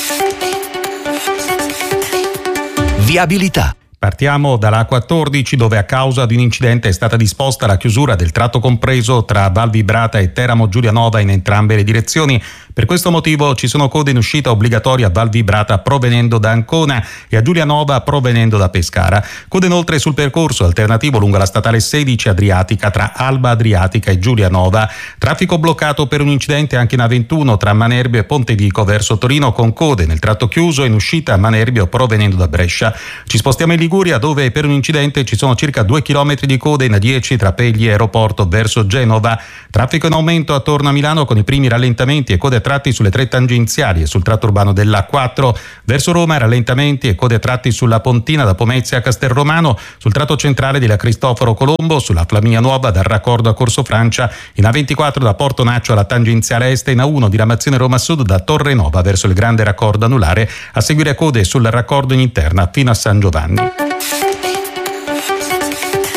Viabilità. Partiamo dalla A quattordici, dove a causa di un incidente è stata disposta la chiusura del tratto compreso tra Val Vibrata e Teramo Giulianova in entrambe le direzioni. Per questo motivo ci sono code in uscita obbligatoria a Val Vibrata provenendo da Ancona e a Giulianova provenendo da Pescara. Code inoltre sul percorso alternativo lungo la statale sedici Adriatica tra Alba Adriatica e Giulianova. Traffico bloccato per un incidente anche in A ventuno tra Manerbio e Pontedico verso Torino, con code nel tratto chiuso in uscita a Manerbio provenendo da Brescia. Ci spostiamo in Liguria, dove per un incidente ci sono circa due chilometri di code in A dieci tra Pegli e Aeroporto verso Genova. Traffico in aumento attorno a Milano con i primi rallentamenti e code a tratti sulle tre tangenziali e sul tratto urbano dell'A quattro. Verso Roma rallentamenti e code a tratti sulla Pontina da Pomezia a Castelromano, sul tratto centrale della Cristoforo Colombo, sulla Flaminia Nuova dal raccordo a Corso Francia, in A ventiquattro da Porto Naccio alla tangenziale est e in A uno diramazione Roma Sud da Torre Nova verso il grande raccordo anulare, a seguire code sul raccordo in interna fino a San Giovanni.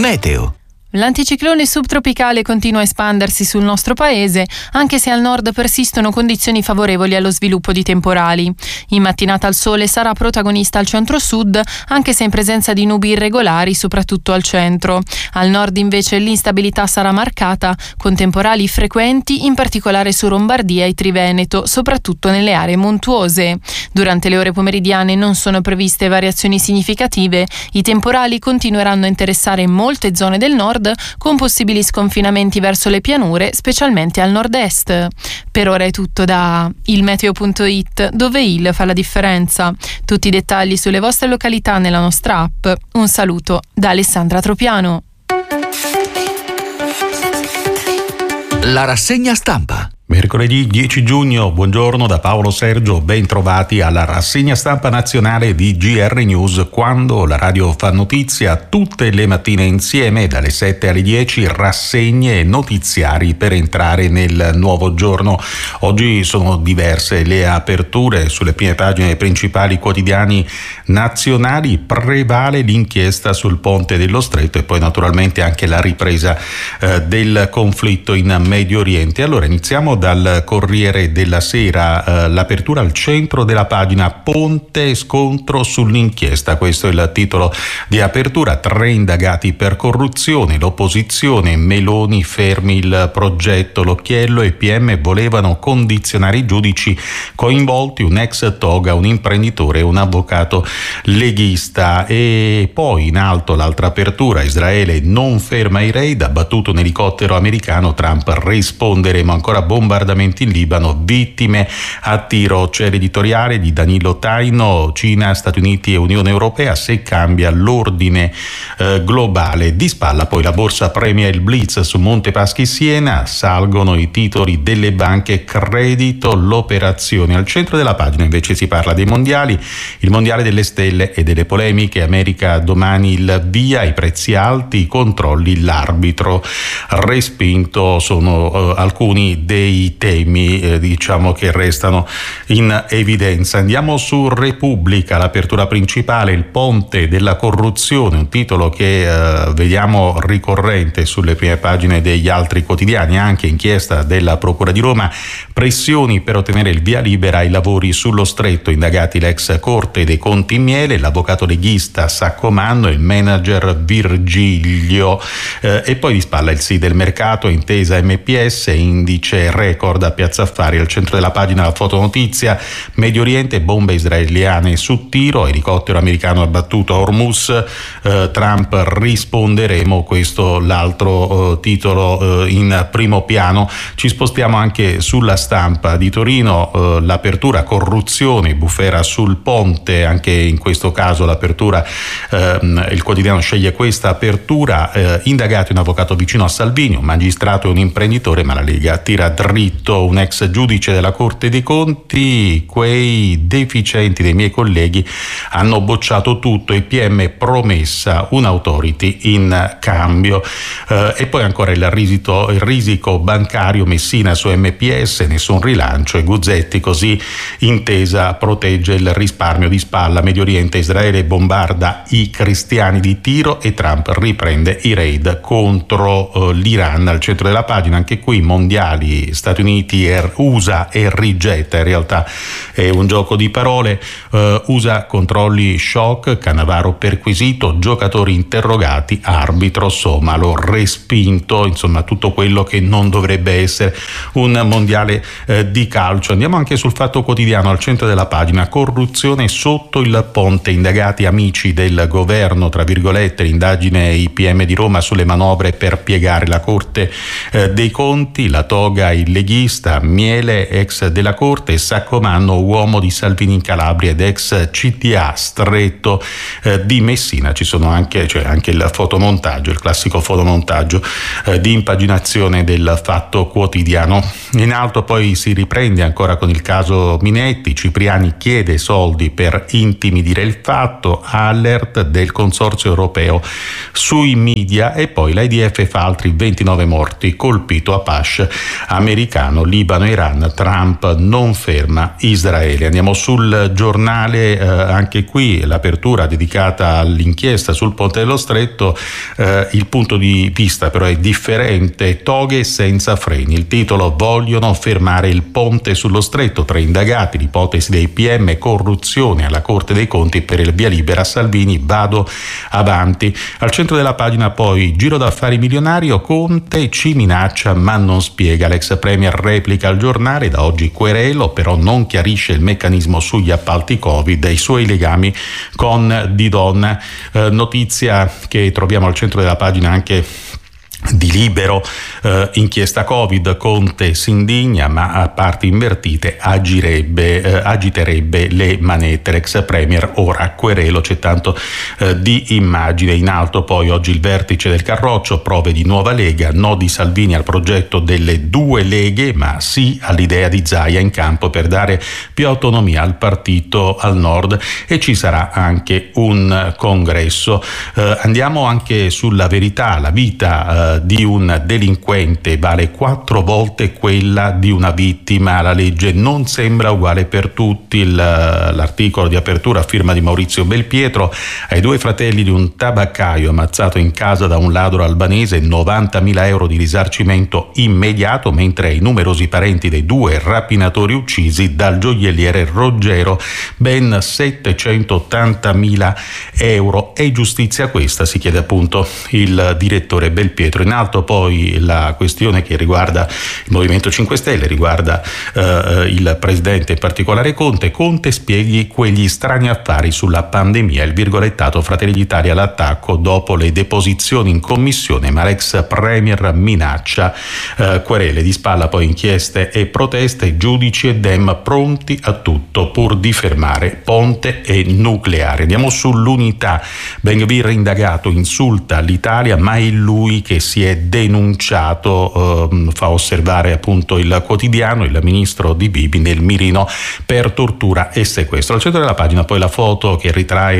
Meteo. L'anticiclone subtropicale continua a espandersi sul nostro paese, anche se al nord persistono condizioni favorevoli allo sviluppo di temporali. In mattinata il sole sarà protagonista al centro-sud, anche se in presenza di nubi irregolari, soprattutto al centro. Al nord invece l'instabilità sarà marcata, con temporali frequenti, in particolare su Lombardia e Triveneto, soprattutto nelle aree montuose. Durante le ore pomeridiane non sono previste variazioni significative. I temporali continueranno a interessare molte zone del nord, con possibili sconfinamenti verso le pianure, specialmente al nord-est. Per ora è tutto da ilmeteo punto it, dove il fa la differenza. Tutti i dettagli sulle vostre località nella nostra app. Un saluto da Alessandra Tropiano. La rassegna stampa. Mercoledì dieci giugno, buongiorno da Paolo Sergio, ben trovati alla rassegna stampa nazionale di G R News, quando la radio fa notizia tutte le mattine insieme dalle sette alle dieci, rassegne e notiziari per entrare nel nuovo giorno. Oggi sono diverse le aperture sulle prime pagine dei principali quotidiani nazionali, prevale l'inchiesta sul ponte dello Stretto e poi naturalmente anche la ripresa eh, del conflitto in Medio Oriente. Allora iniziamo dal Corriere della Sera, eh, l'apertura al centro della pagina, ponte scontro sull'inchiesta, questo è il titolo di apertura. Tre indagati per corruzione, l'opposizione, Meloni fermi il progetto, l'occhiello e P M volevano condizionare i giudici coinvolti, un ex toga, un imprenditore e un avvocato leghista. E poi in alto l'altra apertura, Israele non ferma i raid, abbattuto un elicottero americano, Trump risponderemo, ancora bomba bombardamenti in Libano, vittime a tiro. C'è l'editoriale di Danilo Taino, Cina, Stati Uniti e Unione Europea, se cambia l'ordine eh, globale. Di spalla poi la borsa premia il blitz su Monte Paschi Siena, salgono i titoli delle banche credito, l'operazione. Al centro della pagina invece si parla dei mondiali, il mondiale delle stelle e delle polemiche, America domani il via, i prezzi alti, i controlli, l'arbitro respinto, sono eh, alcuni dei i temi eh, diciamo che restano in evidenza. Andiamo su Repubblica, l'apertura principale, il ponte della corruzione, un titolo che eh, vediamo ricorrente sulle prime pagine degli altri quotidiani, anche inchiesta della Procura di Roma, pressioni per ottenere il via libera ai lavori sullo Stretto, indagati l'ex Corte dei Conti Miele, l'avvocato leghista Saccomanno, il manager Virgilio eh, e poi di spalla il sì del mercato, intesa M P S, indice record a Piazza Affari. Al centro della pagina la fotonotizia, Medio Oriente, bombe israeliane su tiro, elicottero americano abbattuto a Hormuz, eh, Trump risponderemo, questo l'altro eh, titolo eh, in primo piano. Ci spostiamo anche sulla Stampa di Torino, eh, l'apertura corruzione, bufera sul ponte, anche in questo caso l'apertura, eh, il quotidiano sceglie questa apertura, eh, indagato un avvocato vicino a Salvini, un magistrato e un imprenditore, ma la Lega tira dritto un ex giudice della Corte dei Conti, quei deficienti dei miei colleghi hanno bocciato tutto, i P M promessa un'autority in cambio. Eh, e poi ancora il, risito, il risico bancario, Messina su M P S, nessun rilancio, e Guzzetti, così intesa protegge il risparmio. Di spalla Medio Oriente, Israele bombarda i cristiani di tiro e Trump riprende i raid contro eh, l'Iran. Al centro della pagina anche qui mondiali, Stati Uniti e U S A e rigetta, in realtà è un gioco di parole. uh, U S A controlli shock, Cannavaro perquisito, giocatori interrogati, arbitro Somalo respinto, insomma tutto quello che non dovrebbe essere un mondiale eh, di calcio. Andiamo anche sul Fatto Quotidiano, al centro della pagina, corruzione sotto il ponte, indagati amici del governo, tra virgolette, l'indagine I P M di Roma sulle manovre per piegare la Corte eh, dei Conti, la toga il leghista, Miele ex della Corte, Saccomanno uomo di Salvini in Calabria ed ex C D A stretto eh, di Messina. Ci sono anche, cioè anche il fotomontaggio, il classico fotomontaggio eh, di impaginazione del Fatto Quotidiano. In alto poi si riprende ancora con il caso Minetti, Cipriani chiede soldi per intimidire il fatto, alert del consorzio europeo sui media, e poi l'A I D F fa altri ventinove morti, colpito a Pash americano. americano, Libano e Iran, Trump non ferma Israele. Andiamo sul giornale, eh, anche qui l'apertura dedicata all'inchiesta sul Ponte dello Stretto, eh, il punto di vista però è differente, toghe senza freni. Il titolo: vogliono fermare il ponte sullo Stretto, tre indagati, l'ipotesi dei P M, corruzione alla Corte dei Conti, per il via libera a Salvini, vado avanti. Al centro della pagina poi giro d'affari milionario, Conte ci minaccia ma non spiega, l'ex premier replica al giornale, da oggi querelo, però non chiarisce il meccanismo sugli appalti Covid e i suoi legami con Didon. Eh, notizia che troviamo al centro della pagina anche di Libero, eh, inchiesta Covid, Conte si indigna ma a parti invertite agirebbe, eh, agiterebbe le manette, l'ex premier ora querelo, c'è tanto eh, di immagine. In alto poi oggi il vertice del Carroccio, prove di nuova Lega, no di Salvini al progetto delle due leghe ma sì all'idea di Zaia in campo per dare più autonomia al partito al nord, e ci sarà anche un congresso. Eh, andiamo anche sulla Verità, la vita eh, di un delinquente vale quattro volte quella di una vittima, la legge non sembra uguale per tutti. Il, l'articolo di apertura a firma di Maurizio Belpietro: ai due fratelli di un tabaccaio ammazzato in casa da un ladro albanese novantamila euro di risarcimento immediato, mentre ai numerosi parenti dei due rapinatori uccisi dal gioielliere Roggero ben settecentottantamila euro. È giustizia questa? Si chiede appunto il direttore Belpietro. In alto poi la questione che riguarda il Movimento cinque Stelle, riguarda eh, il presidente, in particolare Conte. Conte spieghi quegli strani affari sulla pandemia, il virgolettato Fratelli d'Italia all'attacco dopo le deposizioni in commissione, ma l'ex premier minaccia eh, querele. Di spalla poi inchieste e proteste, giudici e Dem pronti a tutto pur di fermare ponte e nucleare. Andiamo sull'Unità, Ben Gvir indagato, insulta l'Italia ma è lui che si è denunciato, eh, fa osservare appunto il quotidiano, il ministro di Bibi nel mirino per tortura e sequestro. Al centro della pagina poi la foto che ritrae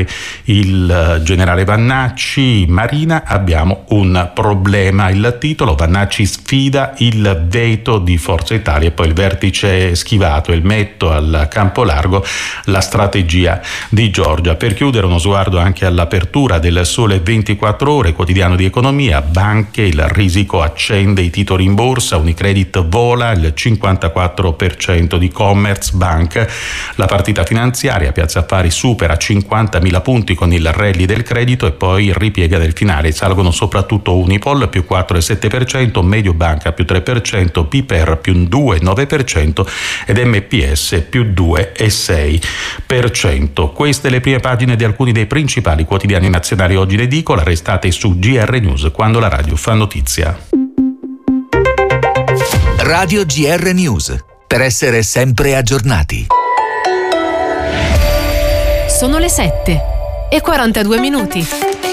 il generale Vannacci. Marina, abbiamo un problema, il titolo: Vannacci sfida il veto di Forza Italia, e poi il vertice schivato, il metto al campo largo, la strategia di Giorgia. Per chiudere uno sguardo anche all'apertura del Sole ventiquattro Ore, quotidiano di economia, banche, il risico accende i titoli in borsa, Unicredit vola il cinquantaquattro per cento di Commerzbank, la partita finanziaria, Piazza Affari supera cinquantamila punti con il rally del credito e poi ripiega del finale, salgono soprattutto Unipol più quattro virgola sette per cento, Mediobanca più tre per cento, Piper più due virgola nove per cento ed M P S più due virgola sei per cento. Queste le prime pagine di alcuni dei principali quotidiani nazionali oggi in edicola. Restate su G R News, quando la radio fa notizia. Radio G R News, per essere sempre aggiornati. Sono le sette e quarantadue minuti.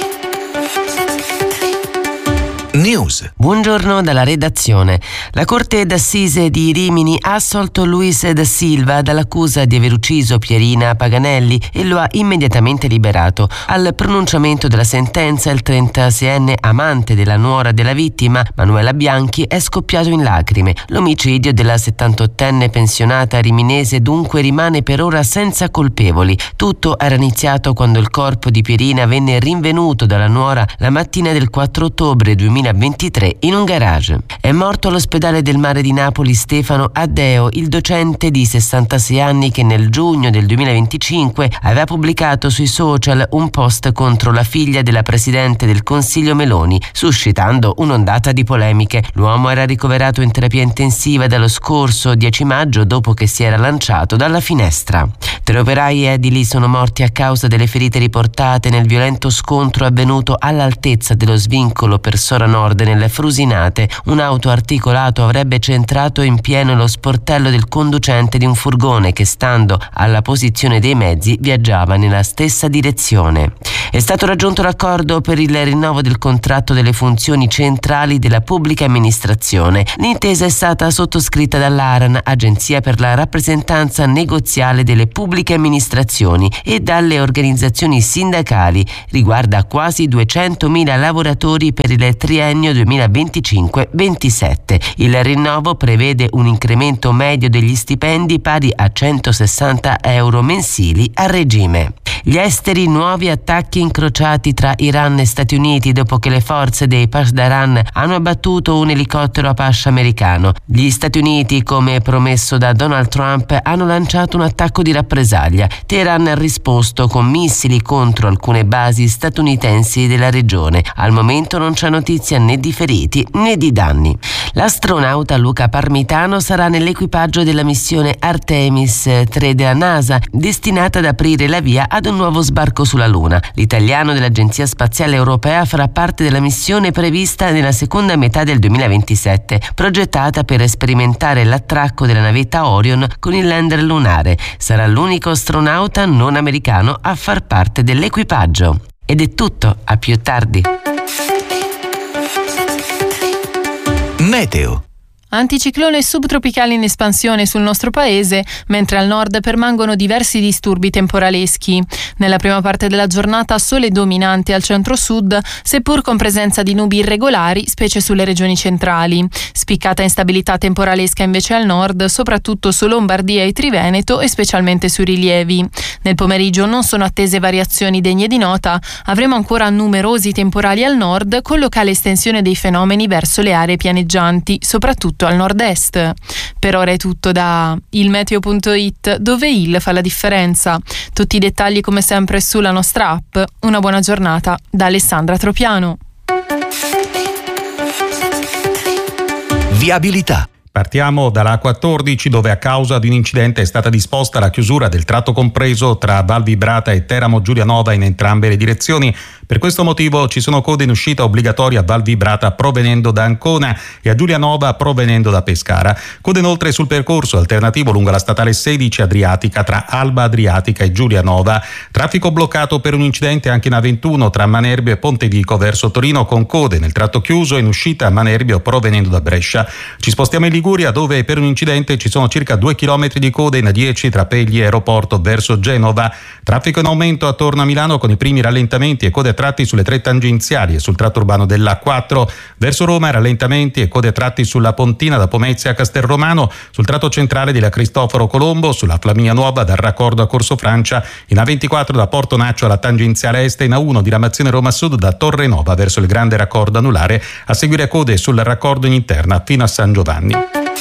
News. Buongiorno dalla redazione. La Corte d'Assise di Rimini ha assolto Luis da Silva dall'accusa di aver ucciso Pierina Paganelli e lo ha immediatamente liberato. Al pronunciamento della sentenza, il trentaseienne amante della nuora della vittima, Manuela Bianchi, è scoppiato in lacrime. L'omicidio della settantottenne pensionata riminese dunque rimane per ora senza colpevoli. Tutto era iniziato quando il corpo di Pierina venne rinvenuto dalla nuora la mattina del quattro ottobre duemilaventitré in un garage. È morto all'ospedale del Mare di Napoli Stefano Addeo, il docente di sessantasei anni che nel giugno del duemilaventicinque aveva pubblicato sui social un post contro la figlia della presidente del Consiglio Meloni, suscitando un'ondata di polemiche. L'uomo era ricoverato in terapia intensiva dallo scorso dieci maggio dopo che si era lanciato dalla finestra. Tre operai edili sono morti a causa delle ferite riportate nel violento scontro avvenuto all'altezza dello svincolo per Sora Nord nelle Frusinate. Un auto articolato avrebbe centrato in pieno lo sportello del conducente di un furgone che, stando alla posizione dei mezzi, viaggiava nella stessa direzione. È stato raggiunto l'accordo per il rinnovo del contratto delle funzioni centrali della pubblica amministrazione. L'intesa è stata sottoscritta dall'A R A N, Agenzia per la rappresentanza negoziale delle pubbliche pubbliche amministrazioni e dalle organizzazioni sindacali. Riguarda quasi duecentomila lavoratori per il triennio duemilaventicinque ventisette. Il rinnovo prevede un incremento medio degli stipendi pari a centosessanta euro mensili a regime. Gli esteri, nuovi attacchi incrociati tra Iran e Stati Uniti dopo che le forze dei Pasdaran hanno abbattuto un elicottero Apache americano. Gli Stati Uniti, come promesso da Donald Trump, hanno lanciato un attacco di rappresaglia. Teheran ha risposto con missili contro alcune basi statunitensi della regione. Al momento non c'è notizia né di feriti né di danni. L'astronauta Luca Parmitano sarà nell'equipaggio della missione Artemis tre della NASA, destinata ad aprire la via ad un nuovo sbarco sulla Luna. L'italiano dell'Agenzia Spaziale Europea farà parte della missione prevista nella seconda metà del duemilaventisette, progettata per sperimentare l'attracco della navetta Orion con il lander lunare. Sarà l'unico astronauta non americano a far parte dell'equipaggio. Ed è tutto, a più tardi. Meteo. Anticiclone subtropicale in espansione sul nostro paese, mentre al nord permangono diversi disturbi temporaleschi. Nella prima parte della giornata sole dominante al centro-sud, seppur con presenza di nubi irregolari, specie sulle regioni centrali. Spiccata instabilità temporalesca invece al nord, soprattutto su Lombardia e Triveneto e specialmente sui rilievi. Nel pomeriggio non sono attese variazioni degne di nota, avremo ancora numerosi temporali al nord con locale estensione dei fenomeni verso le aree pianeggianti, soprattutto al nord-est. Per ora è tutto da ilmeteo punto it, dove il fa la differenza. Tutti i dettagli come sempre sulla nostra app. Una buona giornata da Alessandra Tropiano. Viabilità. Partiamo dalla A quattordici, dove a causa di un incidente è stata disposta la chiusura del tratto compreso tra Val Vibrata e Teramo Giulianova in entrambe le direzioni. Per questo motivo ci sono code in uscita obbligatorie a Val Vibrata provenendo da Ancona e a Giulianova provenendo da Pescara. Code inoltre sul percorso alternativo lungo la statale sedici Adriatica tra Alba Adriatica e Giulianova. Traffico bloccato per un incidente anche in A ventuno tra Manerbio e Pontevico verso Torino, con code nel tratto chiuso in uscita a Manerbio provenendo da Brescia. Ci spostiamo in Liguria, dove per un incidente ci sono circa due chilometri di code in A dieci tra Pegli e Aeroporto verso Genova. Traffico in aumento attorno a Milano con i primi rallentamenti e code a tratti sulle tre tangenziali e sul tratto urbano dell'A quattro. Verso Roma rallentamenti e code a tratti sulla Pontina da Pomezia a Castelromano, sul tratto centrale della Cristoforo Colombo, sulla Flaminia Nuova dal raccordo a Corso Francia, in A ventiquattro da Porto Naccio alla tangenziale est e in A uno diramazione Roma Sud da Torre Nova verso il grande raccordo anulare, a seguire code sul raccordo in interna fino a San Giovanni.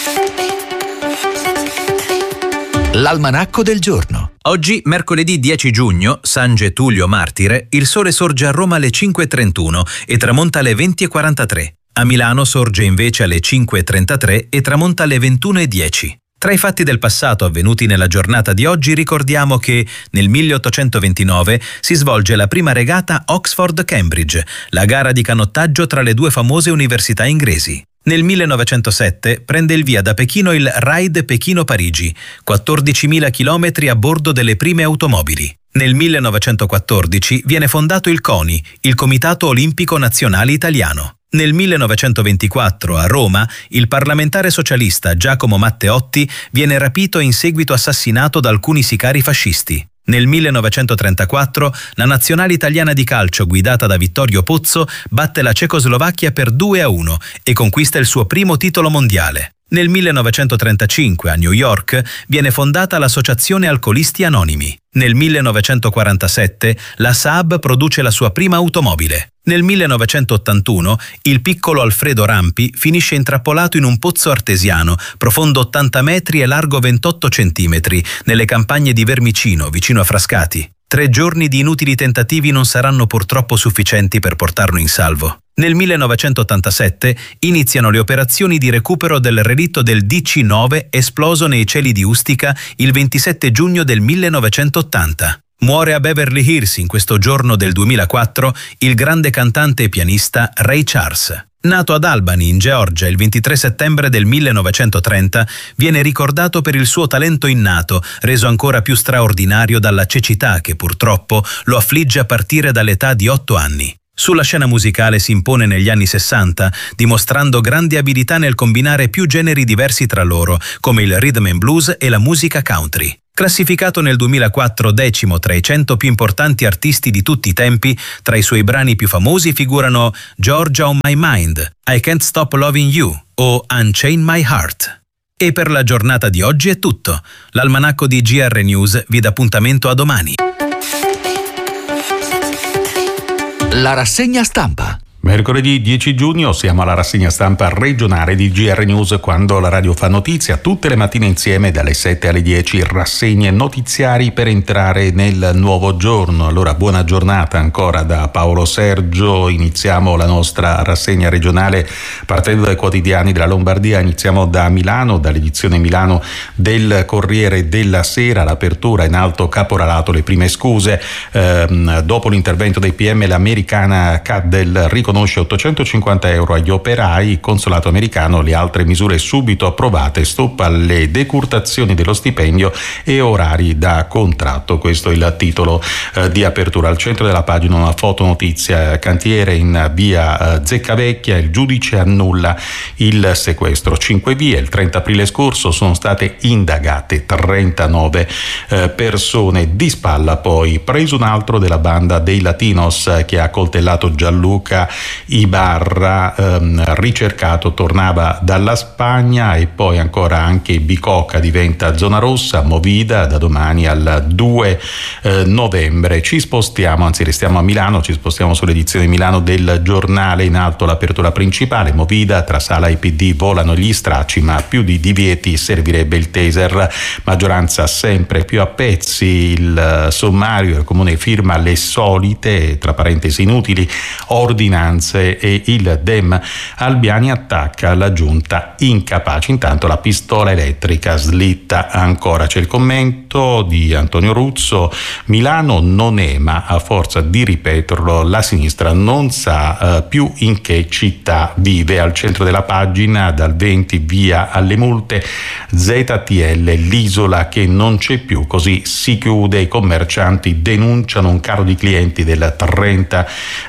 L'almanacco del giorno. Oggi, mercoledì dieci giugno, San Getulio Martire, il sole sorge a Roma alle cinque e trentuno e tramonta alle venti e quarantatré. A Milano sorge invece alle cinque e trentatré e tramonta alle ventuno e dieci. Tra i fatti del passato avvenuti nella giornata di oggi ricordiamo che nel milleottocentoventinove si svolge la prima regata Oxford-Cambridge, la gara di canottaggio tra le due famose università inglesi. Nel millenovecentosette prende il via da Pechino il Ride Pechino-Parigi, quattordicimila chilometri a bordo delle prime automobili. Nel millenovecentoquattordici viene fondato il CONI, il Comitato Olimpico Nazionale Italiano. Nel millenovecentoventiquattro, a Roma, il parlamentare socialista Giacomo Matteotti viene rapito e in seguito assassinato da alcuni sicari fascisti. Nel millenovecentotrentaquattro la nazionale italiana di calcio guidata da Vittorio Pozzo batte la Cecoslovacchia per due a uno e conquista il suo primo titolo mondiale. Nel millenovecentotrentacinque a New York viene fondata l'Associazione Alcolisti Anonimi. Nel millenovecentoquarantasette la Saab produce la sua prima automobile. Nel millenovecentottantuno il piccolo Alfredo Rampi finisce intrappolato in un pozzo artesiano, profondo ottanta metri e largo ventotto centimetri, nelle campagne di Vermicino, vicino a Frascati. Tre giorni di inutili tentativi non saranno purtroppo sufficienti per portarlo in salvo. Nel millenovecentottantasette iniziano le operazioni di recupero del relitto del D C nove esploso nei cieli di Ustica il ventisette giugno del millenovecentottanta. Muore a Beverly Hills in questo giorno del duemilaquattro il grande cantante e pianista Ray Charles. Nato ad Albany, in Georgia, il ventitré settembre del millenovecentotrenta, viene ricordato per il suo talento innato, reso ancora più straordinario dalla cecità che purtroppo lo affligge a partire dall'età di otto anni. Sulla scena musicale si impone negli anni sessanta, dimostrando grandi abilità nel combinare più generi diversi tra loro, come il rhythm and blues e la musica country. Classificato nel duemilaquattro decimo tra i cento più importanti artisti di tutti i tempi, tra i suoi brani più famosi figurano Georgia on My Mind, I Can't Stop Loving You o Unchain My Heart. E per la giornata di oggi è tutto. L'almanacco di G R News vi dà appuntamento a domani. La rassegna stampa. Mercoledì dieci giugno siamo alla rassegna stampa regionale di G R News, quando la radio fa notizia tutte le mattine insieme dalle sette alle dieci, rassegne notiziari per entrare nel nuovo giorno. Allora buona giornata ancora da Paolo Sergio. Iniziamo la nostra rassegna regionale partendo dai quotidiani della Lombardia. Iniziamo da Milano, dall'edizione Milano del Corriere della Sera. L'apertura in alto caporalato, le prime scuse. Ehm, dopo l'intervento dei P M l'americana Caddell riconosce ottocentocinquanta euro agli operai, consolato americano, le altre misure subito approvate, stop alle decurtazioni dello stipendio e orari da contratto. Questo è il titolo eh, di apertura. Al centro della pagina una fotonotizia: cantiere in via eh, Zeccavecchia, il giudice annulla il sequestro. Cinque vie. Il trenta aprile scorso sono state indagate trentanove eh, persone. Di spalla poi preso un altro della banda dei Latinos eh, che ha coltellato Gianluca Ibarra, ehm, ricercato, tornava dalla Spagna. E poi ancora anche Bicocca diventa zona rossa, Movida da domani al due eh, novembre. Ci spostiamo, anzi restiamo a Milano, ci spostiamo sull'edizione Milano del Giornale. In alto l'apertura principale: Movida, tra Sala e P D volano gli stracci, ma più di divieti servirebbe il taser. Maggioranza sempre più a pezzi, il sommario, il comune firma le solite, tra parentesi inutili, ordinanze e il Dem Albiani attacca la giunta incapace. Intanto la pistola elettrica slitta ancora. C'è il commento di Antonio Ruzzo: Milano non è, ma a forza di ripeterlo la sinistra non sa uh, più in che città vive. Al centro della pagina, dal venti via alle multe, Z T L, l'isola che non c'è più, così si chiude. I commercianti denunciano un calo di clienti del trenta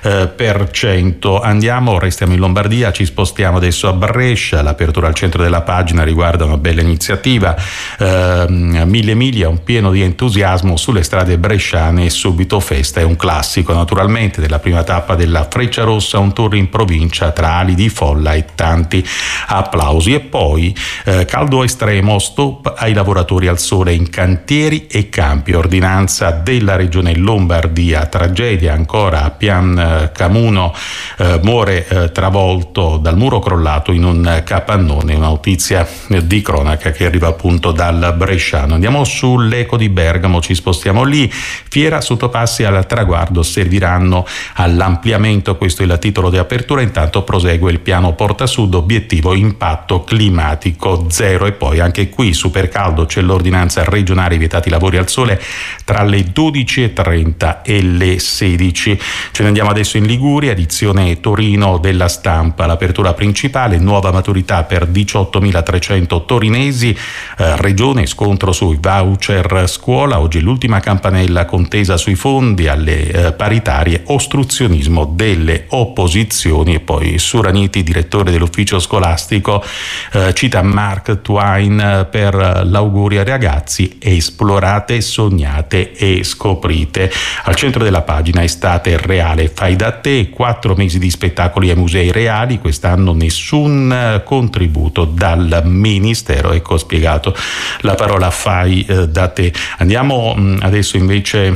per cento. Andiamo, restiamo in Lombardia, ci spostiamo adesso a Brescia. L'apertura al centro della pagina riguarda una bella iniziativa. Eh, Mille Miglia, un pieno di entusiasmo sulle strade bresciane e subito festa. È un classico naturalmente della prima tappa della Frecciarossa, un tour in provincia tra ali di folla e tanti applausi. E poi eh, caldo estremo, stop ai lavoratori al sole in cantieri e campi. Ordinanza della regione Lombardia. Tragedia ancora a Pian Camuno. Eh, muore eh, travolto dal muro crollato in un capannone. Una notizia eh, di cronaca che arriva appunto dal bresciano. Andiamo sull'Eco di Bergamo, ci spostiamo lì. Fiera Sottopassi al traguardo serviranno all'ampliamento, questo è il titolo di apertura. Intanto prosegue il piano Porta Sud, obiettivo impatto climatico zero. E poi anche qui super caldo, c'è l'ordinanza regionale vietati lavori al sole tra le dodici e trenta e le sedici. Ce ne andiamo adesso in Liguria, edizione Torino della Stampa. L'apertura principale: nuova maturità per diciottomilatrecento torinesi, eh, regione scontro sui voucher scuola. Oggi l'ultima campanella, contesa sui fondi alle eh, paritarie, ostruzionismo delle opposizioni. E poi Suraniti, direttore dell'ufficio scolastico, eh, cita Mark Twain per l'augurio ai ragazzi: esplorate, sognate e scoprite. Al centro della pagina estate reale, fai da te, quattro mesi di spettacoli ai musei reali, quest'anno nessun contributo dal Ministero. Ecco spiegato la parola fai eh, da te. Andiamo mh, adesso invece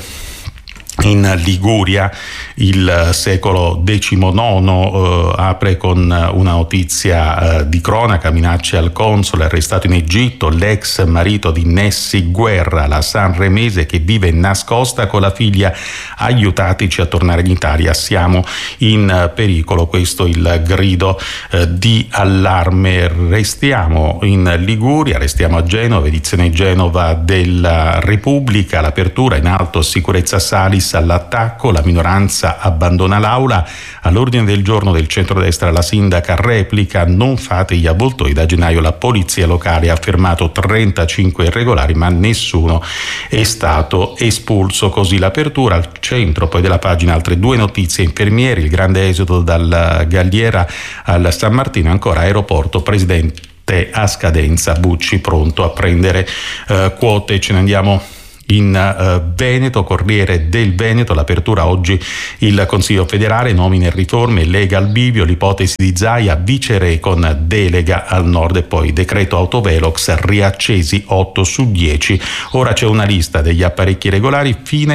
in Liguria. Il secolo diciannove eh, apre con una notizia eh, di cronaca: minacce al console arrestato in Egitto, l'ex marito di Nessi Guerra, la sanremese che vive nascosta con la figlia, aiutateci a tornare in Italia, siamo in pericolo. Questo è il grido eh, di allarme. Restiamo in Liguria, restiamo a Genova, edizione Genova della Repubblica. L'apertura in alto, sicurezza Salis all'attacco, la minoranza abbandona l'aula. All'ordine del giorno del centrodestra la sindaca replica: non fate gli avvoltoi. Da gennaio la polizia locale ha fermato trentacinque irregolari, ma nessuno è stato espulso. Così l'apertura. Al centro poi della pagina altre due notizie: infermieri, il grande esodo dalla Galliera al San Martino. Ancora aeroporto, presidente tutte a scadenza. Bucci pronto a prendere eh, quote. Ce ne andiamo in uh, Veneto, Corriere del Veneto, l'apertura oggi il Consiglio federale, nomine e riforme, Lega al bivio, l'ipotesi di Zaia, viceré con delega al nord e poi decreto autovelox, riaccesi otto su dieci, ora c'è una lista degli apparecchi regolari, fine